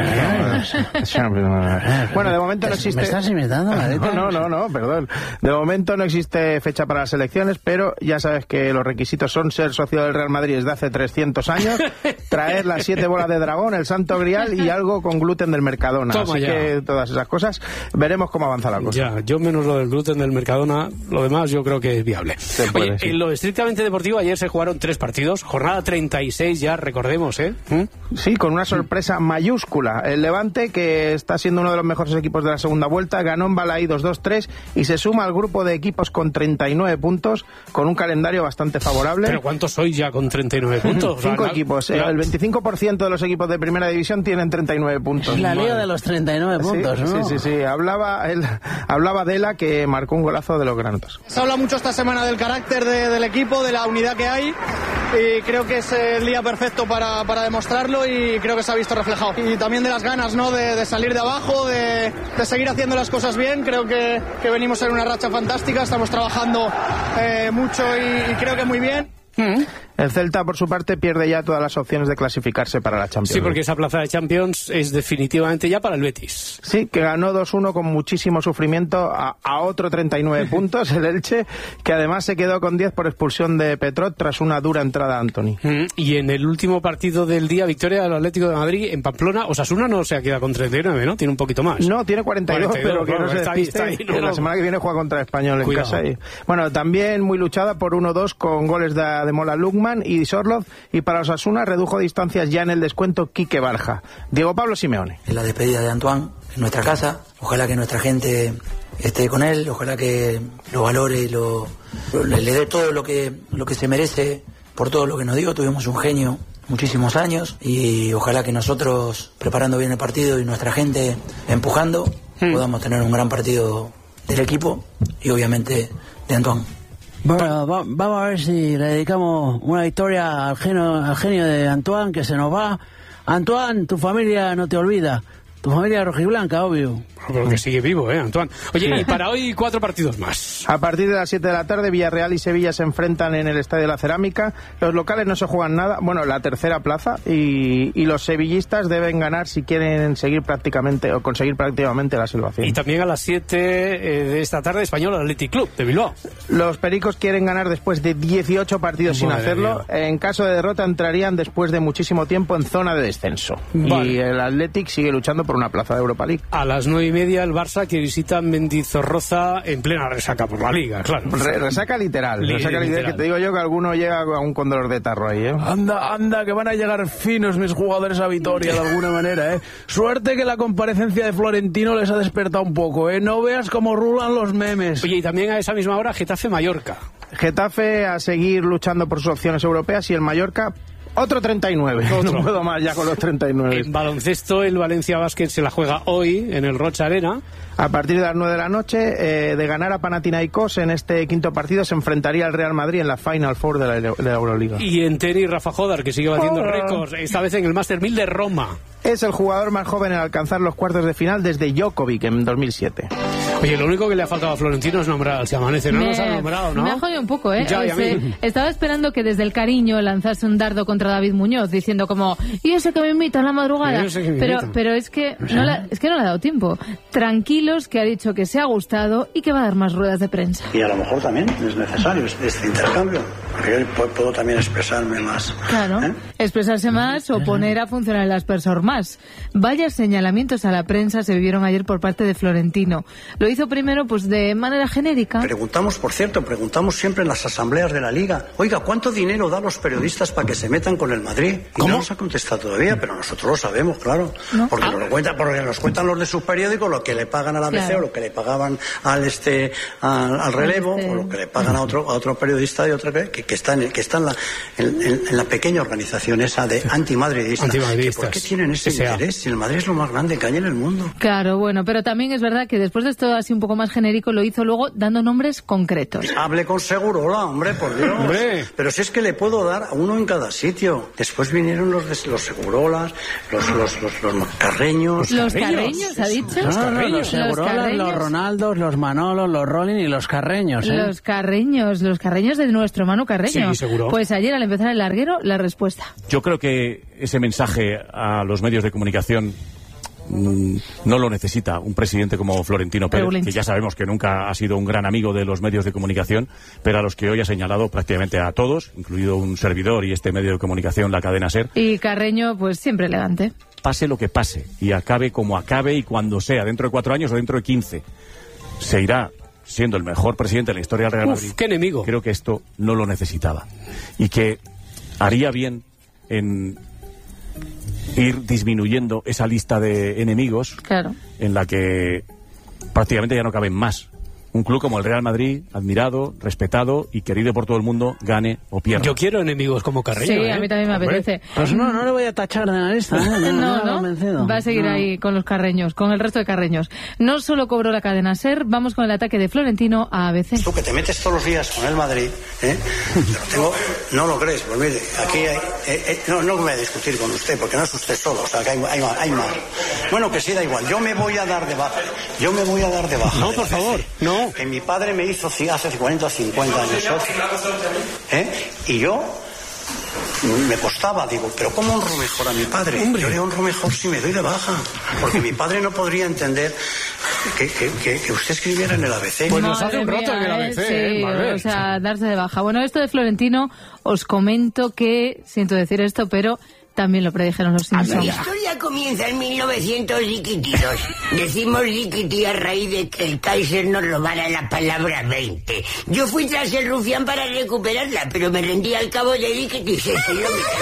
Bueno, de momento no existe... ¿Me estás imitando, Marita? No, no, no, no, perdón. De momento no existe fecha para las elecciones, pero ya sabes que los requisitos son ser socio del Real Madrid desde hace trescientos años, traer las siete bolas de dragón, el santo grial y algo con gluten del Mercadona. Toma Así ya. que todas esas cosas, veremos cómo avanza la cosa. Ya, yo menos lo del gluten del Mercadona, lo demás yo creo que es viable. Puede, Oye, sí. en lo estrictamente deportivo ayer se jugaron tres partidos, jornada treinta y seis ya, recordemos, ¿eh? ¿Mm? Sí, con una sorpresa mayúscula. El Levante, que está siendo uno de los mejores equipos de la segunda vuelta, ganó en Balaídos dos tres y se suma al grupo de equipos con treinta y nueve puntos, con un calendario bastante favorable. ¿Pero cuántos sois ya con treinta y nueve puntos? Cinco o sea, equipos. La... El veinticinco por ciento de los equipos de primera división tienen treinta y nueve puntos. La liga de los treinta y nueve puntos, sí, ¿no? Sí, sí, sí. Hablaba, él, hablaba Adela, que marcó un golazo de los granotos. Se habla mucho esta semana del carácter de, del equipo, de la unidad que hay, y creo que es el día perfecto para, para demostrarlo y creo que se ha visto reflejado. Y también de las ganas, ¿no?, de, de salir de abajo, de, de seguir haciendo las cosas bien. Creo que, que venimos en una racha fantástica, estamos trabajando eh, mucho y, y creo que muy bien. Mm. El Celta, por su parte, pierde ya todas las opciones de clasificarse para la Champions. Sí, porque esa plaza de Champions es definitivamente ya para el Betis. Sí, que ganó dos uno con muchísimo sufrimiento a, a otro treinta y nueve puntos, el Elche, que además se quedó con diez por expulsión de Petrot tras una dura entrada a Antony. Mm, y en el último partido del día, victoria del Atlético de Madrid en Pamplona. Osasuna no se ha quedado con treinta y nueve, ¿no? Tiene un poquito más. No, tiene cuarenta y dos, cuarenta y dos, pero que bueno, no se está ahí, despiste, está ahí, no, que no. la semana que viene juega contra el Español en Cuidado. casa. Y, bueno, también muy luchada por uno dos con goles de, de Mola Lukman y Sorloz, y para Osasuna redujo distancias ya en el descuento Quique Barja. Diego Pablo Simeone. En la despedida de Antoine en nuestra casa, ojalá que nuestra gente esté con él, ojalá que lo valore y lo, lo- le, le dé todo lo que, lo que se merece por todo lo que nos dio. Tuvimos un genio muchísimos años y ojalá que nosotros, preparando bien el partido y nuestra gente empujando, podamos tener un gran partido del equipo y obviamente de Antoine. Bueno, va- vamos a ver si le dedicamos una victoria al genio, al genio de Antoine, que se nos va. Antoine, tu familia no te olvida. Tu familia rojiblanca, obvio. Pero que sigue vivo, ¿eh, Antoine? Oye, y para hoy cuatro partidos más. A partir de las siete de la tarde, Villarreal y Sevilla se enfrentan en el Estadio de la Cerámica. Los locales no se juegan nada, bueno, la tercera plaza, y, y los sevillistas deben ganar si quieren seguir prácticamente o conseguir prácticamente la salvación. Y también a las siete eh, de esta tarde, Español Athletic Club de Bilbao. Los pericos quieren ganar después de dieciocho partidos sin Madre hacerlo. En caso de derrota entrarían después de muchísimo tiempo en zona de descenso. Vale. Y el Athletic sigue luchando por una plaza de Europa League. A las nueve y media, el Barça que visita Mendizorroza en plena resaca por la Liga, claro. Re- resaca literal, Li- resaca literal, literal. que te digo yo que alguno llega aún con dolor de tarro ahí, ¿eh? Anda, anda, que van a llegar finos mis jugadores a Vitoria de alguna manera, ¿eh? Suerte que la comparecencia de Florentino les ha despertado un poco, ¿eh? No veas cómo rulan los memes. Oye, y también a esa misma hora, Getafe-Mallorca. Getafe a seguir luchando por sus opciones europeas y el Mallorca Otro treinta y nueve. Otro. No puedo más ya con los treinta y nueve. En baloncesto, el Valencia Basket se la juega hoy en el Rocha Arena. A partir de las nueve de la noche, eh, de ganar a Panathinaikos en este quinto partido, se enfrentaría al Real Madrid en la Final Four de la, de la Euroliga. Y en tenis, Rafa Jodar, que sigue batiendo oh. récords, esta vez en el Master mil de Roma. Es el jugador más joven en alcanzar los cuartos de final desde Djokovic en dos mil siete. Oye, lo único que le ha faltado a Florentino es nombrar al Si Amanece. No me, nos ha nombrado, ¿no? Me ha jodido un poco, ¿eh? Ya, y a Ese, mí. Estaba esperando que desde el cariño lanzase un dardo contra David Muñoz, diciendo como, y ese que me invita a la madrugada. Pero, pero es que no la, es que no le ha dado tiempo. Tranquilos, que ha dicho que se ha gustado y que va a dar más ruedas de prensa. Y a lo mejor también es necesario este intercambio, porque yo puedo también expresarme más. Claro, ¿eh? Expresarse más o poner a funcionar el aspersor más. Vaya señalamientos a la prensa se vivieron ayer por parte de Florentino. Lo hizo primero pues de manera genérica. Preguntamos, por cierto, preguntamos siempre en las asambleas de la Liga, oiga, ¿cuánto dinero da a los periodistas para que se metan con el Madrid? Y ¿cómo? No nos ha contestado todavía, pero nosotros lo sabemos, claro. ¿No? Porque, ah. nos lo cuentan, porque nos cuentan los de sus periódicos, lo que le pagan a la A B C, claro, o lo que le pagaban al este al, al relevo, este... o lo que le pagan a otro a otro periodista de otra que, que está en que está en la, en, en la pequeña organización esa de antimadridista. Antimadridistas. ¿Por qué tienen ese sea. interés? Si el Madrid es lo más grande que hay en el mundo. Claro, bueno, pero también es verdad que después de esto así un poco más genérico lo hizo luego dando nombres concretos. Hable con Segurola, hombre, por Dios. Hombre. Pero si es que le puedo dar a uno en cada sitio. Después vinieron los de, los Segurolas, los los los, los Carreños. Los Carreños, ¿ha dicho? No, los no, no, los Segurolas, los, los Ronaldos, los Manolos, los Rolling y los Carreños. ¿eh? Los Carreños, los Carreños de nuestro Manu Carreño. Sí, seguro. Pues ayer al empezar el larguero, la respuesta. Yo creo que ese mensaje a los medios de comunicación mmm, no lo necesita un presidente como Florentino Pérez, que ya sabemos que nunca ha sido un gran amigo de los medios de comunicación, pero a los que hoy ha señalado prácticamente a todos, incluido un servidor y este medio de comunicación, la cadena SER. Y Carreño, pues siempre elegante. Pase lo que pase y acabe como acabe y cuando sea, dentro de cuatro años o dentro de quince, se irá siendo el mejor presidente de la historia del Real Madrid. Uf, qué enemigo. Creo que esto no lo necesitaba y que haría bien en ir disminuyendo esa lista de enemigos, claro, en la que prácticamente ya no caben más. Un club como el Real Madrid, admirado, respetado y querido por todo el mundo, gane o pierda. Yo quiero enemigos como Carreño. Sí, ¿eh? a mí también me Hombre. apetece. Pues no, no le voy a tachar de la lista. ¿eh? No, no, no. Va a seguir no. ahí con los Carreños, con el resto de Carreños. No solo cobró la cadena SER, vamos con el ataque de Florentino a A B C. Tú que te metes todos los días con el Madrid, ¿eh? Pero tengo, no lo crees, pues mire, aquí hay, eh, eh, no, no voy a discutir con usted, porque no es usted solo, o sea, que hay, hay, hay más. Bueno, que sí, da igual, yo me voy a dar de baja, yo me voy a dar de baja. No, por favor, no. Que mi padre me hizo hace cuarenta o cincuenta años, ¿eh? Y yo me costaba, digo, pero ¿cómo honro mejor a mi padre? Hombre. Yo le honro mejor si me doy de baja, porque mi padre no podría entender que, que, que, que usted escribiera en el A B C. Pues nos hace un rato en el A B C, sí, ¿eh? O sea, darse de baja. Bueno, esto de Florentino, os comento que, siento decir esto, pero también lo predijeron los Simpsons. La historia comienza en mil novecientos dos. Decimos liquiti a raíz de que el Kaiser nos robara la palabra veinte. Yo fui tras el rufián para recuperarla, pero me rendí al cabo de liquiti. Se lo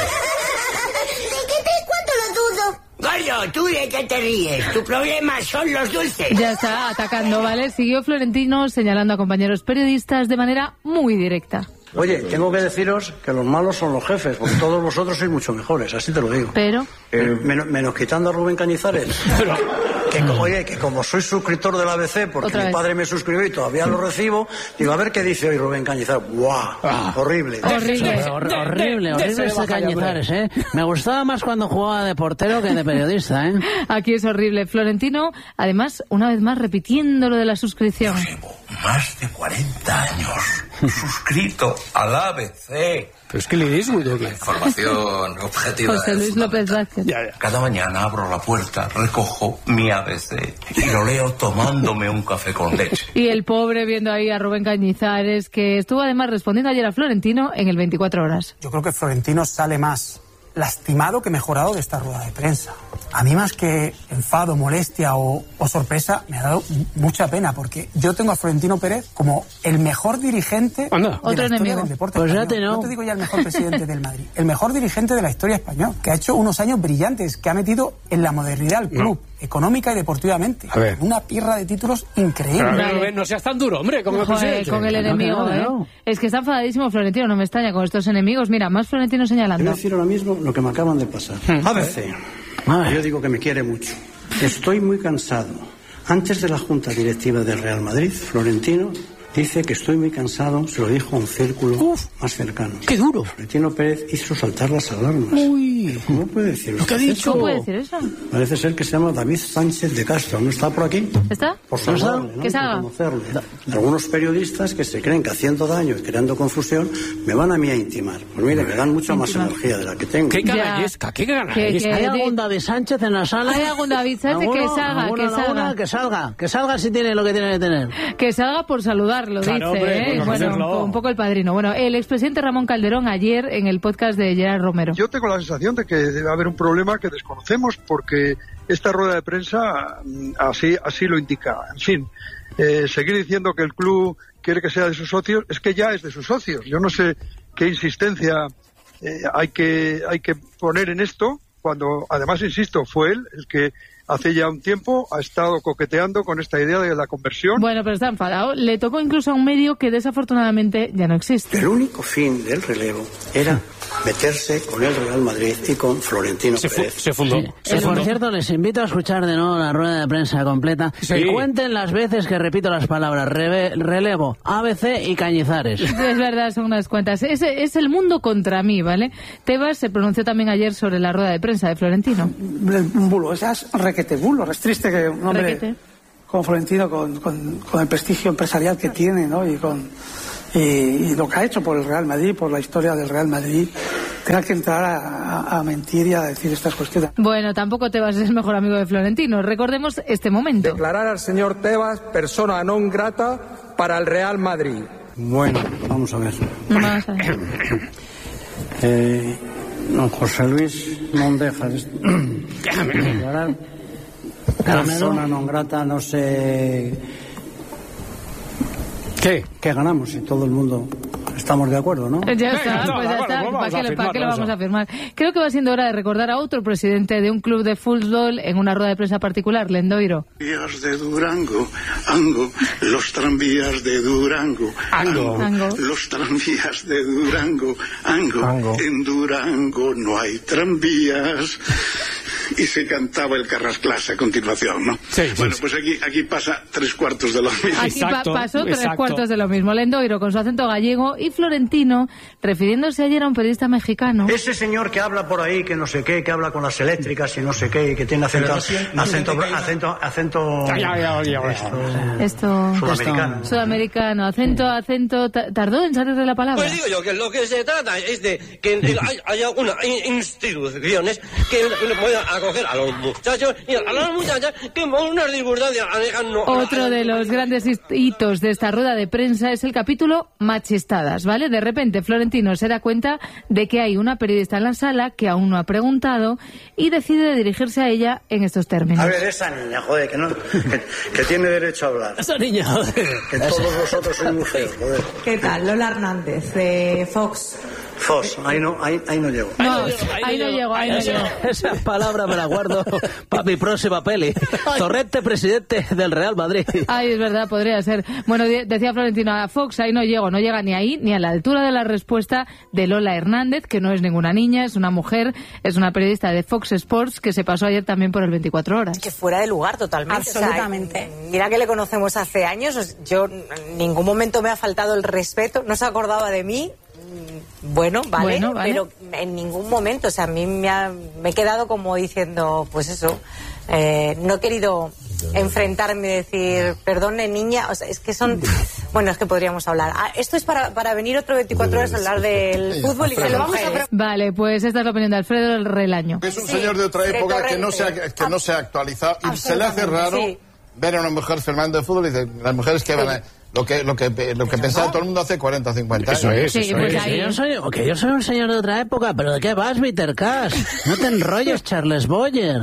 ¿Cuánto lo dudo? Gordo, ¿tú de qué te ríes? Tu problema son los dulces. Ya está atacando, ¿vale? Siguió Florentino señalando a compañeros periodistas de manera muy directa. Oye, tengo que deciros que los malos son los jefes, porque todos vosotros sois mucho mejores, así te lo digo. Pero... Eh, menos, menos quitando a Rubén Cañizares. Pero... Que como, oye, que como soy suscriptor del A B C, porque mi padre me suscribió y todavía lo recibo, digo, a ver qué dice hoy Rubén Cañizares. ¡Guau! Ah, horrible. Horrible. Hor horrible, horrible este Cañizares, ¿eh? Me gustaba más cuando jugaba de portero que de periodista, ¿eh? Aquí es horrible. Florentino, además, una vez más repitiendo lo de la suscripción. Yo llevo más de cuarenta años suscrito al A B C. Pero es que le dis, güey, ¿qué? Información objetiva. José Luis López Vázquez. Ya, ya. Cada mañana abro la puerta, recojo mi A B C y lo leo tomándome un café con leche. Y el pobre viendo ahí a Rubén Cañizares, que estuvo además respondiendo ayer a Florentino en el veinticuatro horas. Yo creo que Florentino sale más lastimado que mejorado de esta rueda de prensa. A mí, más que enfado, molestia o, o sorpresa, me ha dado mucha pena, porque yo tengo a Florentino Pérez como el mejor dirigente Anda. de Otro la historia enemigo. del deporte Pues español. ya te no. No te digo ya el mejor presidente del Madrid, el mejor dirigente de la historia española, que ha hecho unos años brillantes, que ha metido en la modernidad al club. No. económica y deportivamente. Una pirra de títulos increíble. Pero, pero, no seas tan duro, hombre, como Joder, con el enemigo, no, no, no. ¿eh? Es que está enfadadísimo Florentino, no me extraña con estos enemigos. Mira, más Florentino señalando. Voy a decir ahora mismo lo que me acaban de pasar. A B C. Yo digo que me quiere mucho. Estoy muy cansado. Antes de la junta directiva del Real Madrid, Florentino dice que estoy muy cansado, se lo dijo a un círculo Uf, más cercano. ¡Qué duro! Florentino Pérez hizo saltar las alarmas. Uy, ¿cómo puede decirlo? ¿Lo que ha dicho? ¿Cómo puede decir eso? Parece ser que se llama David Sánchez de Castro. ¿No está por aquí? ¿Está? Por saludarle, ¿no? ¿Qué salga? Por conocerle. Algunos periodistas que se creen que haciendo daño y creando confusión me van a mí a intimar. Pues mire, me dan mucha más energía de la que tengo. ¡Qué canallesca! ¡Qué canallesca! ¿Hay algún David Sánchez en la sala? ¿Hay algún David Sánchez? Que salga, que salga. Que salga, que salga si tiene lo que tiene que tener. Que salga por saludarlo, claro, dice. Hombre, ¿eh? Bueno, un, un poco el padrino. Bueno, el expresidente Ramón Calderón ayer en el podcast de Gerard Romero. Yo tengo la sensación de que debe haber un problema que desconocemos porque esta rueda de prensa así, así lo indica. En fin, eh, seguir diciendo que el club quiere que sea de sus socios es que ya es de sus socios. Yo no sé qué insistencia eh, hay que hay que poner en esto cuando, además, insisto, fue él el que hace ya un tiempo ha estado coqueteando con esta idea de la conversión. Bueno, pero está enfadado. Le tocó incluso a un medio que desafortunadamente ya no existe. El único fin del relevo era meterse con el Real Madrid y con Florentino se Pérez. Fu se fundó. Sí. Se Por fundó. cierto, les invito a escuchar de nuevo la rueda de prensa completa Sí. y cuenten las veces que repito las palabras re relevo, A B C y Cañizares. Es verdad, son unas cuantas. Es, es el mundo contra mí, ¿vale? Tebas se pronunció también ayer sobre la rueda de prensa de Florentino. Un bulo, es requete bulo. Es triste que un hombre Requete. como Florentino, con, con, con el prestigio empresarial que tiene, ¿no? Y con y, y lo que ha hecho por el Real Madrid, por la historia del Real Madrid, tenga que entrar a, a, a mentir y a decir estas cuestiones. Bueno, tampoco Tebas es el mejor amigo de Florentino. Recordemos este momento. Declarar al señor Tebas persona non grata para el Real Madrid. Bueno, vamos a ver. Vamos a ver. Eh, don José Luis Mondejas. Declarar persona non grata, no sé. ¿Qué? ¿Qué ganamos si todo el mundo estamos de acuerdo, no? Ya está, pues ya está. ¿Para qué, le, ¿para qué lo vamos a firmar? Creo que va siendo hora de recordar a otro presidente de un club de fútbol en una rueda de prensa particular, Lendoiro. Tranvías de Durango, Ango, los tranvías de Durango, Ango, Ango. los tranvías de Durango, Ango. Ango. En Durango no hay tranvías. Y se cantaba el Carrasclás a continuación, ¿no? Sí, sí, bueno, sí. pues aquí, aquí pasa tres cuartos de lo mismo. Aquí Exacto, pa pasó tres exacto. cuartos de lo mismo. Lendoiro con su acento gallego y Florentino refiriéndose ayer a un periodista mexicano. Ese señor que habla por ahí, que no sé qué, que habla con las eléctricas y no sé qué, y que tiene acento, acento, acento, acento, Ya, ya, ya, ya. Esto sudamericano. sudamericano, acento, acento, ta- tardó en salir de la palabra. Pues digo yo que lo que se trata es de que hay- haya unas instituciones que puedan acoger a los muchachos y a las muchachas que por unas circunstancias alejan no. Otro de los grandes hitos de esta rueda de prensa es el capítulo Machestadas, ¿vale? De repente Florentino se da cuenta de que hay una periodista en la sala que aún no ha preguntado y decide dirigirse a ella en estos términos. A ver, esa niña, joder, que, no, que, que tiene derecho a hablar. Esa niña, joder. Que todos vosotros sois muy feos, joder. ¿Qué tal? Lola Hernández, de Fox. Fos, ahí no, ahí, ahí no llego. No, ahí no llego, ahí no llego. Esa palabra me la guardo para mi próxima peli. Torrente, presidente del Real Madrid. Ay, es verdad, podría ser. Bueno, de decía Florentino a Fox, ahí no llego, no llega ni ahí, ni a la altura de la respuesta de Lola Hernández, que no es ninguna niña, es una mujer, es una periodista de Fox Sports, que se pasó ayer también por el veinticuatro horas. Que fuera de lugar totalmente. Absolutamente. O sea, mira que le conocemos hace años, yo en ningún momento me ha faltado el respeto, no se acordaba de mí. Bueno, vale, Bueno, vale. pero en ningún momento, o sea, a mí me, ha, me he quedado como diciendo, pues eso, eh, no he querido enfrentarme y decir, perdone niña, o sea, es que son, bueno, es que podríamos hablar. Ah, esto es para, para venir otro veinticuatro horas a hablar del fútbol y se lo vamos a pre- Vale, pues esta es la opinión de Alfredo el Relaño. Es un señor de otra época que no se ha, que no se ha actualizado y se le hace raro sí. ver a una mujer filmando de fútbol y dice, las mujeres que van a... Lo que, lo que, lo que pensaba todo el mundo hace cuarenta o cincuenta años. Eso es, Sí, eso pues es. ahí- Que yo, soy, que yo soy un señor de otra época, pero ¿de qué vas, Peter Cash? No te enrolles, Charles Boyer.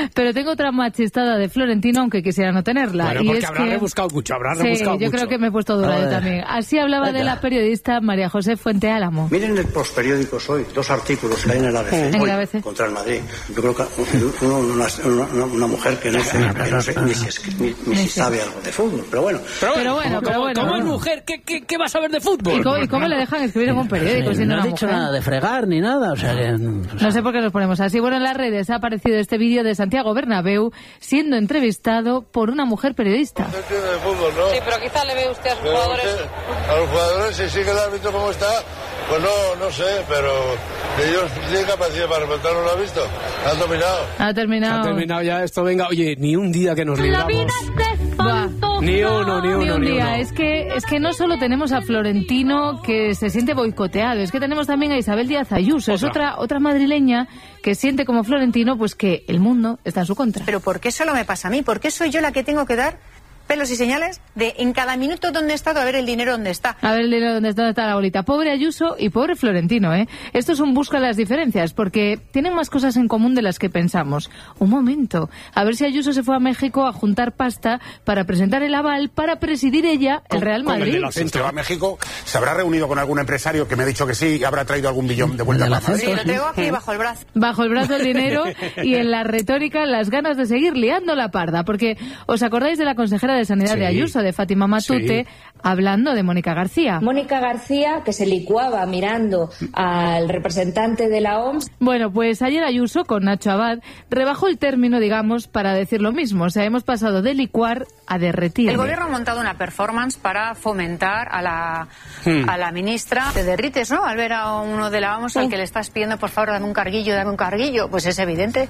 Pero tengo otra machistada de Florentino, aunque quisiera no tenerla. Bueno, y porque es habrá que... rebuscado mucho, habrá sí, rebuscado yo mucho. creo que me he puesto dura yo también. Así hablaba Venga. de la periodista María José Fuente Álamo. Miren el postperiódicos hoy, dos artículos que hay en el A B C, ¿En hoy, el A B C? contra el Madrid. Yo creo que uno, una, una, una mujer que no sé, que no sé ni, si, ni, ni si sabe algo de fútbol, pero bueno. Pero, pero bueno, pero bueno. ¿Cómo es mujer? ¿Qué, qué, qué va a saber de fútbol? ¿Y cómo, y cómo le dejan escribir en un periódico sí, siendo no una he dicho mujer? nada de fregar ni nada, o sea que... O sea... No sé por qué nos ponemos así. Bueno, en las redes ha aparecido este vídeo de Santiago Bernabéu siendo entrevistado por una mujer periodista. No entiende de fútbol, ¿no? Sí, pero quizá le ve usted a sus Pero jugadores... usted, a los jugadores, si sigue el árbitro como está, pues no, no sé, pero ellos tienen capacidad para remontar, ¿no lo ha visto? Han dominado. Ha terminado. Ha terminado ya esto, venga. Oye, ni un día que nos libramos. Ni uno, ni uno, ni un ni día. uno. Es que, es que no solo tenemos a Florentino que se siente boicoteado, es que tenemos también a Isabel Díaz Ayuso. Otra. Es otra, otra madrileña que siente como Florentino pues que el mundo está en su contra. Pero ¿por qué solo me pasa a mí? ¿Por qué soy yo la que tengo que dar pelos y señales de en cada minuto dónde he estado, a ver el dinero dónde está? A ver el dinero dónde está, dónde está la bolita. Pobre Ayuso y pobre Florentino, ¿eh? Esto es un busca las diferencias, porque tienen más cosas en común de las que pensamos. Un momento, a ver si Ayuso se fue a México a juntar pasta para presentar el aval para presidir ella el Real Madrid. Si usted va a México, ¿se habrá reunido con algún empresario que me ha dicho que sí y habrá traído algún billón de vuelta a Madrid? Sí, lo tengo aquí bajo el brazo. Bajo el brazo el dinero y en la retórica las ganas de seguir liando la parda, porque ¿os acordáis de la consejera de Sanidad sí. de Ayuso, de Fátima Matute, sí. hablando de Mónica García? Mónica García, que se licuaba mirando al representante de la O M S. Bueno, pues ayer Ayuso, con Nacho Abad, rebajó el término, digamos, para decir lo mismo. O sea, hemos pasado de licuar a derretir. El gobierno ha montado una performance para fomentar a la, hmm. a la ministra. Te derrites, ¿no? Al ver a uno de la O M S al que le estás pidiendo, por favor, dame un carguillo, dame un carguillo. Pues es evidente.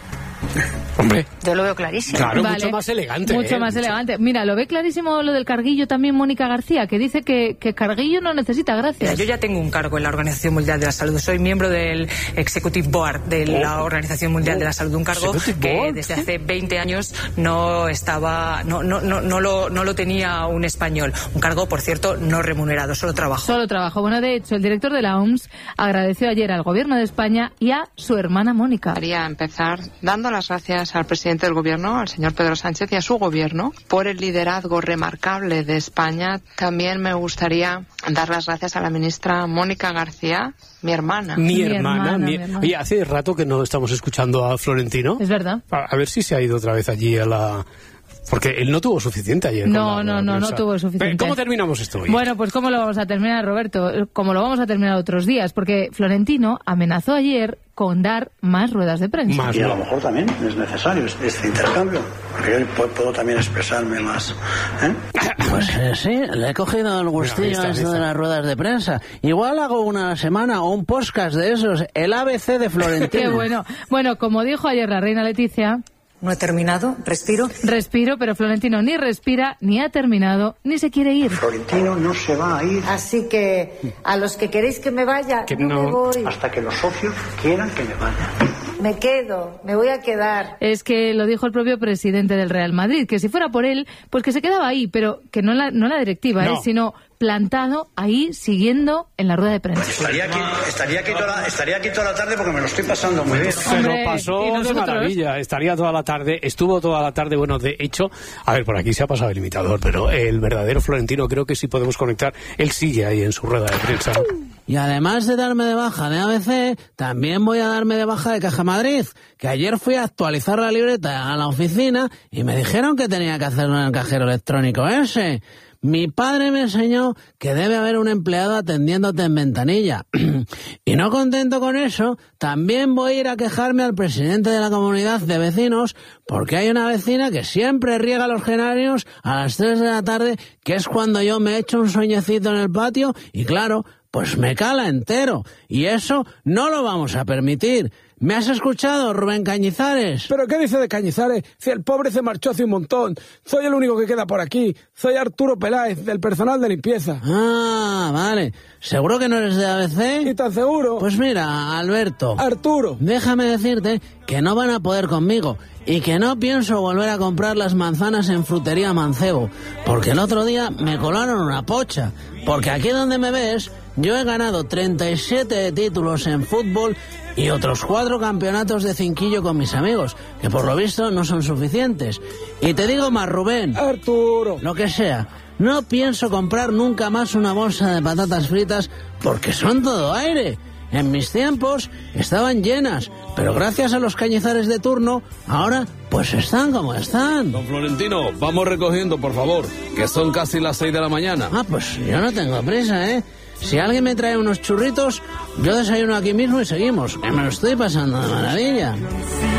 Hombre. Yo lo veo clarísimo. Claro, vale. mucho más elegante. Mucho ¿eh? más elegante. Mira, lo ve clarísimo lo del carguillo también Mónica García, que dice que, que carguillo no necesita gracias. Yo ya tengo un cargo en la Organización Mundial de la Salud. Soy miembro del Executive Board de la Organización Mundial de la Salud. Un cargo que desde hace veinte años no estaba, no, no, no, no, lo, no lo tenía un español. Un cargo, por cierto, no remunerado, solo trabajo. Solo trabajo. Bueno, de hecho, el director de la O M S agradeció ayer al Gobierno de España y a su hermana Mónica. Quería empezar dando las gracias al presidente del Gobierno, al señor Pedro Sánchez, y a su Gobierno por el liderazgo remarcable de España. También me gustaría dar las gracias a la ministra Mónica García, mi hermana. Mi, mi hermana. hermana, Mi... mi hermana. Oye, hace rato que no estamos escuchando a Florentino. Es verdad. A, a ver si se ha ido otra vez allí a la... Porque él no tuvo suficiente ayer. No, con la, no, la no, prensa. no tuvo suficiente. ¿Cómo terminamos esto hoy? Bueno, pues ¿cómo lo vamos a terminar, Roberto? Como lo vamos a terminar otros días, porque Florentino amenazó ayer con dar más ruedas de prensa. Más y a lo mejor también es necesario este intercambio, porque yo puedo, puedo también expresarme más. ¿eh? Pues eh, sí, le he cogido el gustillo a esto de las ruedas de prensa. Igual hago una semana o un podcast de esos, el A B C de Florentino. Qué bueno. Bueno, como dijo ayer la reina Leticia... No he terminado, respiro. Respiro, pero Florentino ni respira, ni ha terminado, ni se quiere ir. Florentino no se va a ir. Así que a los que queréis que me vaya, que no, no me voy. Hasta que los socios quieran que me vaya. Me quedo, me voy a quedar. Es que lo dijo el propio presidente del Real Madrid, que si fuera por él, pues que se quedaba ahí, pero que no la, no la directiva, no. ¿eh? sino plantado ahí, siguiendo en la rueda de prensa. Estaría aquí, estaría aquí, toda, la, estaría aquí toda la tarde porque me lo estoy pasando muy bien. Se lo pasó de maravilla, estaría toda la tarde, estuvo toda la tarde, bueno, de hecho, a ver, por aquí se ha pasado el imitador, pero el verdadero Florentino creo que sí podemos conectar, él sigue ahí en su rueda de prensa. Y además de darme de baja de A B C, también voy a darme de baja de Caja Madrid, que ayer fui a actualizar la libreta a la oficina y me dijeron que tenía que hacerlo en el cajero electrónico ese. Mi padre me enseñó que debe haber un empleado atendiéndote en ventanilla. Y no contento con eso, también voy a ir a quejarme al presidente de la comunidad de vecinos porque hay una vecina que siempre riega los geranios a las tres de la tarde, que es cuando yo me echo un sueñecito en el patio y claro, pues me cala entero. Y eso no lo vamos a permitir. ¿Me has escuchado, Rubén Cañizares? ¿Pero qué dice de Cañizares? Si el pobre se marchó hace un montón. Soy el único que queda por aquí. Soy Arturo Peláez, del personal de limpieza. Ah, vale. ¿Seguro que no eres de A B C? ¿Y tan seguro? Pues mira, Alberto. Arturo. Déjame decirte que no van a poder conmigo y que no pienso volver a comprar las manzanas en Frutería Mancebo, porque el otro día me colaron una pocha. Porque aquí donde me ves, yo he ganado treinta y siete títulos en fútbol y otros cuatro cuatro campeonatos de cinquillo con mis amigos, que por lo visto no son suficientes. Y te digo más, Rubén. Arturo. Lo que sea. No pienso comprar nunca más una bolsa de patatas fritas porque son todo aire. En mis tiempos estaban llenas, pero gracias a los cañizares de turno, ahora pues están como están. Don Florentino, vamos recogiendo, por favor, que son casi las seis de la mañana. Ah, pues yo no tengo prisa, ¿eh? Si alguien me trae unos churritos, yo desayuno aquí mismo y seguimos, que me lo estoy pasando de maravilla.